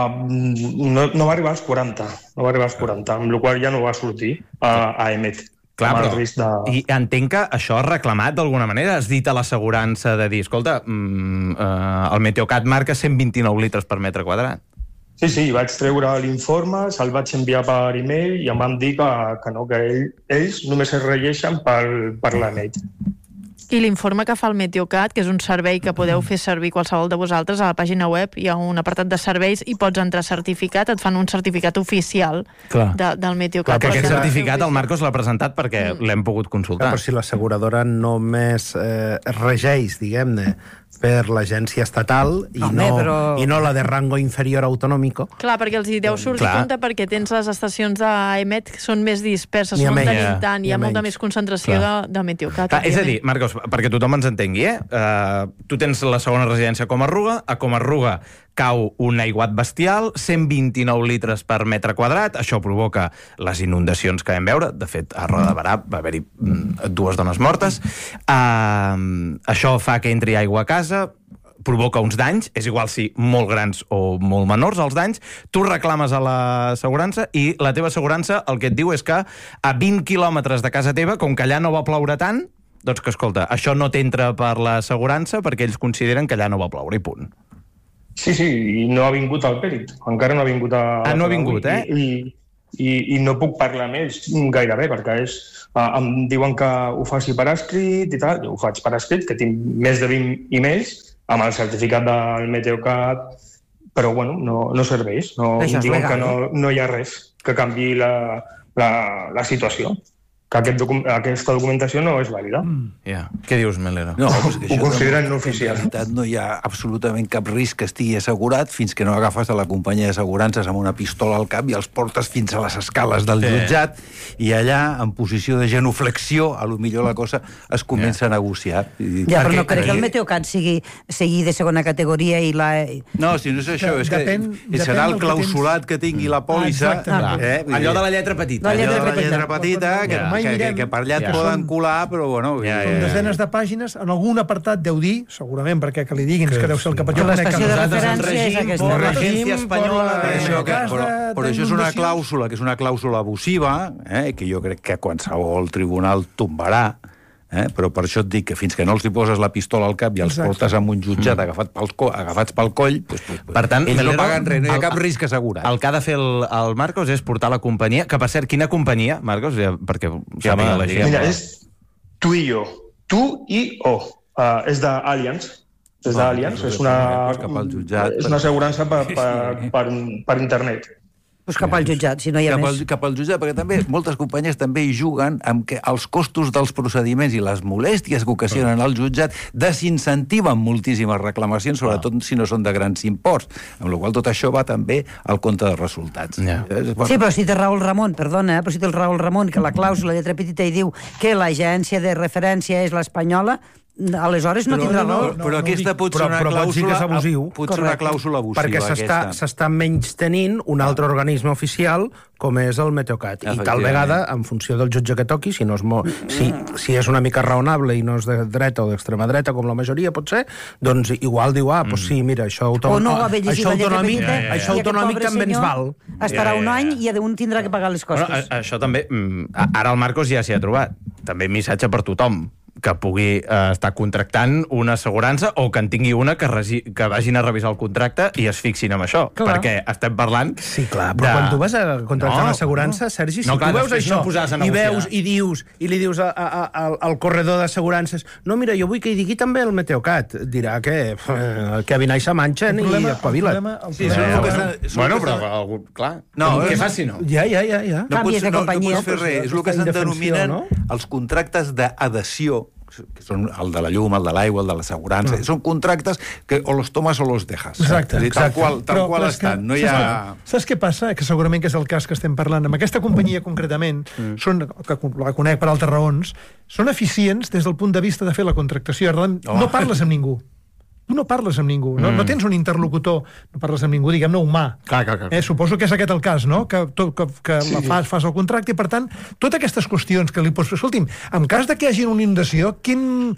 No va arribar als 40, amb la qual ja no va sortir a EMET. Clar, però, i entenc que això has reclamat d'alguna manera, has dit a l'assegurança de dir, escolta, el Meteocat marca 129 litres per metre quadrat. Sí, vaig treure l'informe, se'l vaig enviar per e-mail i em van dir que no, que ells només es regeixen per l'EMET. I l'informe que fa el Meteocat, que és un servei que podeu fer servir qualsevol de vosaltres, a la pàgina web hi ha un apartat de serveis i pots entrar certificat, et fan un certificat oficial del Meteocat. Clar, que aquest certificat el Marcos l'ha presentat perquè l'hem pogut consultar. Però si l'asseguradora només es regeix, diguem-ne, per l'agència estatal i no la de rango inferior autonòmico. Clar, perquè els hi deu sortir compte perquè tens les estacions d'EMET que són més disperses, no en tenim tant, hi ha molta més concentració de Meteocat. És a dir, Marcos, perquè tothom ens entengui, tu tens la segona residència a Comarruga cau un aiguat bestial, 129 litres per metre quadrat, això provoca les inundacions que vam veure, de fet, a Roda de Barà va haver-hi 2 dones mortes, això fa que entri aigua a casa, provoca uns danys, és igual si molt grans o molt menors els danys, tu reclames a l'assegurança i la teva assegurança el que et diu és que a 20 quilòmetres de casa teva, com que allà no va ploure tant, doncs que, escolta, això no t'entra per l'assegurança perquè ells consideren que allà no va ploure i punt. Sí, i no ha vingut el pèrit. Encara no ha vingut no ha vingut, I no puc parlar més gairebé, perquè em diuen que ho faci per escrit i tal. Jo ho faig per escrit, que tinc més de 20 emails amb el certificat del Meteocat, però bueno, no serveix. Diuen que no hi ha res que canviï la situació. Que aquesta documentació no és vàlida. Què dius, Melero? No, ho consideren no oficial. En realitat no hi ha absolutament cap risc que estigui assegurat fins que no agafes a la companyia d'assegurances amb una pistola al cap i els portes fins a les escales del jutjat i allà, en posició de genuflexió, a lo millor la cosa es comença a negociar. Però no crec que el Meteocat sigui de segona categoria i la... No, si no és això, és que serà el clausulat que tingui la pòlissa. Allò de la lletra petita. Allò de la lletra petita, que per allà et poden colar, però bueno... Són desenes de pàgines, en algun apartat deu dir, segurament, perquè que li diguin, és que deu ser el capelló... L'estació de referència és aquesta. L'agència espanyola... Però això és una clàusula, que és una clàusula abusiva, que jo crec que qualsevol tribunal tombarà, però per això et dic que fins que no els hi poses la pistola al cap i els portes en un jutjat agafats pel coll, per tant, ells no paguen res, no hi ha cap risc assegurat. El que ha de fer el Marcos és portar la companyia, que per cert, quina companyia, Marcos? Perquè sàpiga la gent. Mira, és Tu i Jo. Tu i O. És d'Allianz. És d'Allianz, és una assegurança per internet. Pues cap al jutjat, si no hi ha més. Cap al jutjat, perquè també moltes companyies també hi juguen amb que els costos dels procediments i les molèsties que ocasionen al jutjat desincentiven moltíssimes reclamacions, sobretot si no són de grans imports, amb la qual tot això va també al compte dels resultats. Sí, però si té raó el Ramon, perdona, però si té el raó el Ramon, que la clàusula de lletra petita hi diu que l'agència de referència és l'espanyola, aleshores no tindrà raó. Però aquesta pot ser una clàusula abusiva. Perquè s'està menys-tenint un altre organisme oficial com és el Meteocat. I tal vegada, en funció del jutge que toqui, si és una mica raonable i no és de dreta o d'extrema dreta, com la majoria pot ser, doncs igual diu, doncs sí, mira, això autonòmic també ens val. Estarà un any i un tindrà que pagar les costes. Això també, ara el Marcos ja s'hi ha trobat. També missatge per tothom que pugui estar contractant una assegurança o que en tingui una que vagin a revisar el contracte i es fixin amb això. Clar. Perquè estem parlant... Sí, clar, però quan tu vas a contractar una assegurança, Sergi, si tu veus això i veus i li dius al corredor d'assegurances no, mira, jo vull que hi digui també el Meteocat, dirà que Kevin Aixa manxen i espavila't. Bueno, però, clar, què fas si no? Ja. No pots fer res, és el que se'n denominen els contractes d'adhesió, que són el de la llum, el de l'aigua, el de l'assegurança. Són contractes que o los tomas o los dejas. Exacte. Tal qual estan. No hi ha... Saps què passa? Que segurament que és el cas que estem parlant. Amb aquesta companyia, concretament, que la conec per altres raons, són eficients des del punt de vista de fer la contractació. No parles amb ningú. Tu no parles amb ningú, no tens un interlocutor, no parles amb ningú, diguem-ne, humà. Clar. Suposo que és aquest el cas, no? Que fas el contracte i, per tant, totes aquestes qüestions que li pots fer... Escolti'm, en cas de que hi hagi una inundació,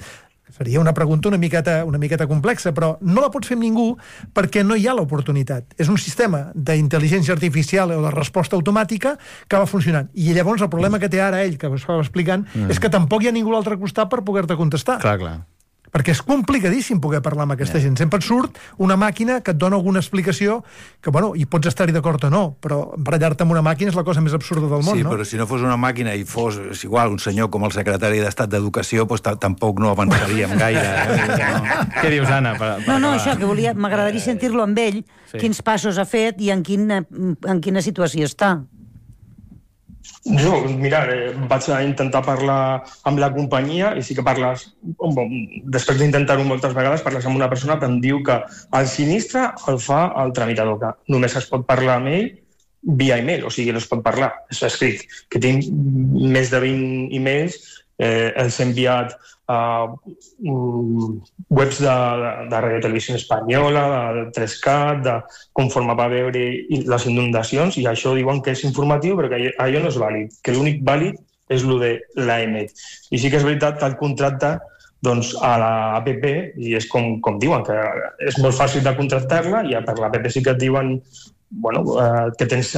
Seria una pregunta una miqueta complexa, però no la pots fer amb ningú perquè no hi ha l'oportunitat. És un sistema d'intel·ligència artificial o de resposta automàtica que va funcionant. I llavors el problema que té ara ell, que estava explicant, és que tampoc hi ha ningú a l'altre costat per poder-te contestar. Clar. Perquè és complicadíssim poder parlar amb aquesta gent. Sempre et surt una màquina que et dona alguna explicació que, bueno, hi pots estar-hi d'acord o no, però barallar-te amb una màquina és la cosa més absurda del món, no? Sí, però si no fos una màquina i fos, és igual, un senyor com el secretari d'Estat d'Educació, doncs tampoc no avançaríem gaire. Què dius, Anna? No, això, que m'agradaria sentir-lo amb ell, quins passos ha fet i en quina situació està. Jo, mira, vaig intentar parlar amb la companyia i sí que parles, després d'intentar-ho moltes vegades, parles amb una persona que em diu que el sinistre el fa el tramitador, que només es pot parlar amb ell via email, o sigui, no es pot parlar, és escrit, que tinc més de 20 emails, els he enviat a webs de Radio Televisió Espanyola, de 3CAT, de conforme va veure les inundacions, i això diuen que és informatiu, però que allò no és vàlid, que l'únic vàlid és el de l'AEMET. I sí que és veritat que el contracte a l'APP, i és com diuen, que és molt fàcil de contractar-la, i per l'APP sí que et diuen que tens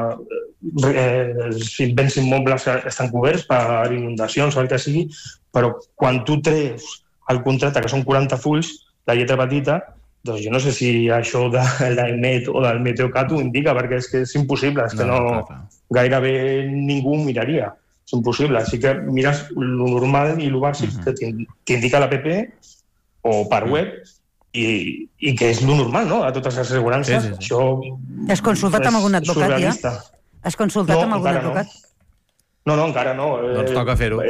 els béns immobles estan coberts per inundacions o el que sigui, però quan tu treus el contracte, que són 40 fulls, la lletra petita, doncs jo no sé si això de l'AEMET o del Meteocat ho indica, perquè és que és impossible, és que gairebé ningú ho miraria, és impossible. Així que mires el normal i el bàsic que t'indica l'APP o per web, i que és lo normal, no?, a totes les assegurances. Això has consultat amb algun advocat, ja? Has consultat amb algun advocat? No, encara no. Doncs toca fer-ho.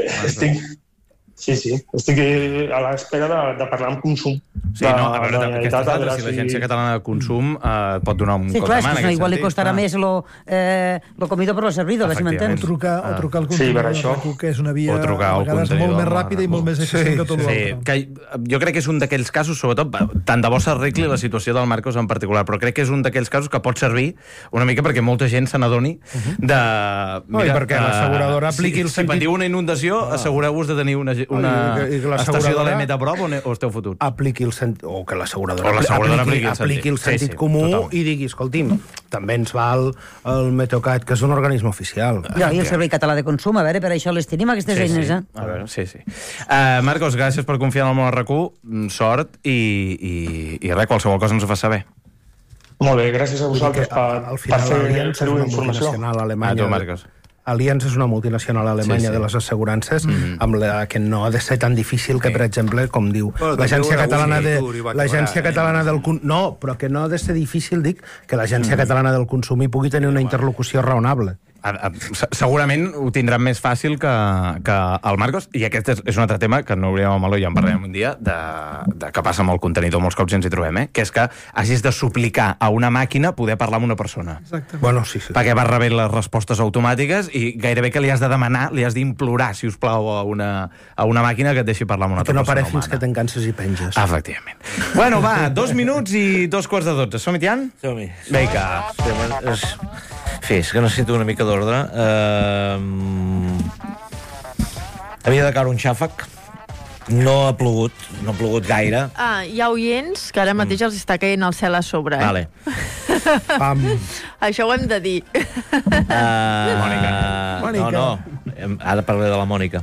Sí, estic a l'espera de parlar amb Consum. Sí, no, a veure, aquestes dades, si l'Agència Catalana de Consum et pot donar un cop de mà. Sí, clar, igual li costarà més lo comido per lo servido, si m'entens. O trucar al Consum, que és una via a vegades molt més ràpida i molt més eficient que tot l'altre. Jo crec que és un d'aquells casos, sobretot, tant de bo s'arregli la situació del Marcos en particular, però crec que és un d'aquells casos que pot servir una mica perquè molta gent se n'adoni de... I perquè l'asseguradora apliqui el sentit... Si patiu una inundació, assegureu-vos de tenir una estació de l'EMET a prop o esteu fotuts? Apliqui el sentit... O que l'asseguradora apliqui el sentit comú i digui, escolti'm, també ens val el Meteocat, que és un organisme oficial. I el Servei Català de Consum, a veure, per això les tenim, aquestes eines, eh? A veure, sí. Marcos, gràcies per confiar en el món RAC1, sort, i res, qualsevol cosa ens ho fa saber. Molt bé, gràcies a vosaltres per fer-ho informació. A tu, Marcos. Allianz és una multinacional alemanya de les assegurances amb la que no ha de ser tan difícil que, per exemple, com diu l'Agència Catalana del Consum... No, però que no ha de ser difícil, dic, que l'Agència Catalana del Consum hi pugui tenir una interlocució raonable. Segurament ho tindran més fàcil que el Marcos, i aquest és un altre tema que no hauríem a Maló, ja en parlarem un dia, de què passa amb el contenidor, molts cops ens hi trobem, que és que hagis de suplicar a una màquina poder parlar amb una persona. Exacte. Bueno, sí. Perquè vas rebent les respostes automàtiques i gairebé que li has de demanar, li has d'implorar, si us plau, a una màquina que et deixi parlar amb una altra persona humana. Que no pare fins que t'encanses i penges. Efectivament. Bueno, va, 2 minuts i 2:45. Som-hi, Tian? Som-hi. Vinga. És que necessito una mica d'ordre. Havia de caure un xàfec. No ha plogut gaire. Hi ha oients que ara mateix els està caient el cel a sobre. Vale. Això ho hem de dir. Mònica. No. Ara parlaré de la Mònica.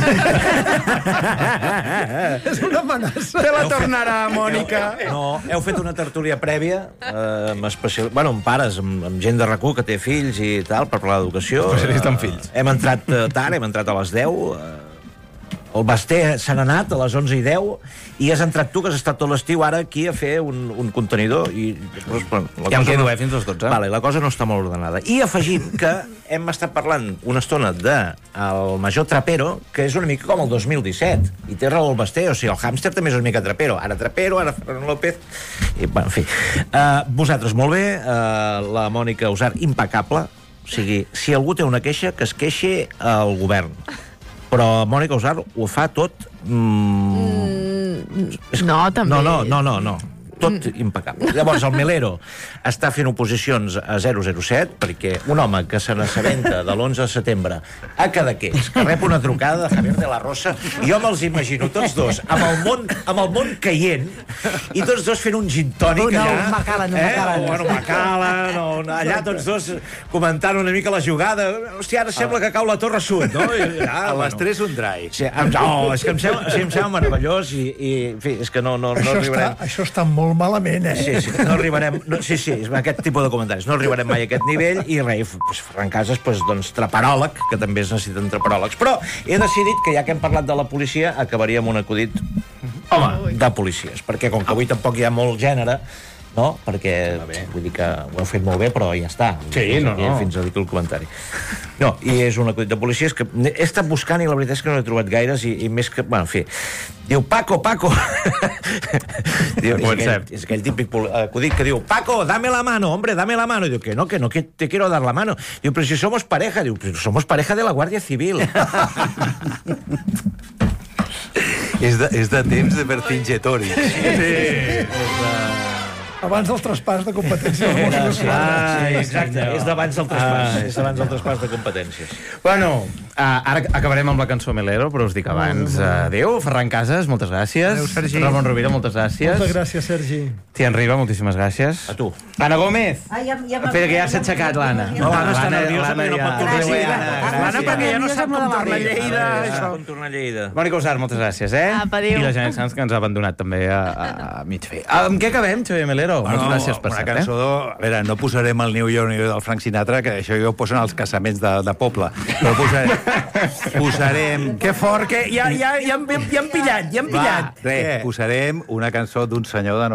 És una amenaça. Te la tornarà, Mònica. No, heu fet una tertúlia prèvia amb pares, amb gent de RAC1 que té fills i tal, per parlar d'educació. Especialista en fills. Hem entrat tard, hem entrat a les 10. El Basté se n'ha anat a les 11:10 i has entrat tu, que has estat tot l'estiu ara aquí a fer un contenidor i... Ja em quedo, fins als 12. Vale, la cosa no està molt ordenada. I afegim que hem estat parlant una estona del Major Trapero, que és una mica com el 2017, i té raó el Basté, o sigui, el hàmster també és una mica Trapero, ara Ferran López, i, bueno, en fi. Vosaltres, molt bé, la Mònica Usar, impecable, o sigui, si algú té una queixa, que es queixi al govern. Però Mònica Usar ho fa tot... No, també. No. tot impecable. Llavors, el Melero està fent oposicions a 007 perquè un home que se n'assabenta de l'11 de setembre a Cadaqués, que rep una trucada de Javier de la Rosa, i jo me'ls imagino tots dos amb el món caient i tots dos fent un gin tònic allà. Macallan, allà tots dos comentant una mica la jugada. Hòstia, ara sembla que cau la Torre Sud, no? A les 3 un dry. És que em sembla meravellós i en fi, és que no arribarem. Això està molt malament, Sí, no arribarem... Sí, és aquest tipus de comentaris. No arribarem mai a aquest nivell i res, Ferran Casas, doncs, traparòleg, que també es necessiten traparòlegs. Però he decidit que ja que hem parlat de la policia, acabaria amb un acudit, de policies, perquè com que avui tampoc hi ha molt gènere, no? Perquè, vull dir que ho heu fet molt bé, però ja està. Sí, no. Fins a dir el comentari. No, i és un acudit de policies que he estat buscant i la veritat és que no he trobat gaires i més que... Bueno, en fi. Diu, Paco. Diu, és aquell típic acudit que diu, Paco, dame la mano, hombre, dame la mano. Diu, que no, que te quiero dar la mano. Diu, pero si somos pareja. Diu, pero somos pareja de la Guardia Civil. És de temps de Vercingetorix. Sí. Abans del traspàs de competències. Exacte, és d'abans del traspàs. És d'abans del traspàs de competències. Bueno, ara acabarem amb la cançó Melero, però us dic abans. Adéu, Ferran Casas, moltes gràcies. Adéu, Sergi. Ramon Rovira, moltes gràcies. Moltes gràcies, Sergi. Tian Riba, moltíssimes gràcies. A tu. Anna Gómez. Espera, que ja s'ha aixecat l'Anna. No, l'Anna està nerviosa perquè no pot tornar a Lleida. L'Anna perquè ja no sap com tornar a Lleida. Com tornar a Lleida. Mònica Usar, moltes gràcies, adéu. I la Janet Sanz, que ens ha abandonat també a mig fer. Amb què acabem, Xavier Melero? Moltes gràcies per una cert. cançó, a veure, no posarem el New York del Frank Sinatra, que això ja ho posen als casaments de poble, però posarem... Que fort, que ja han pillat. Posarem una cançó d'un senyor de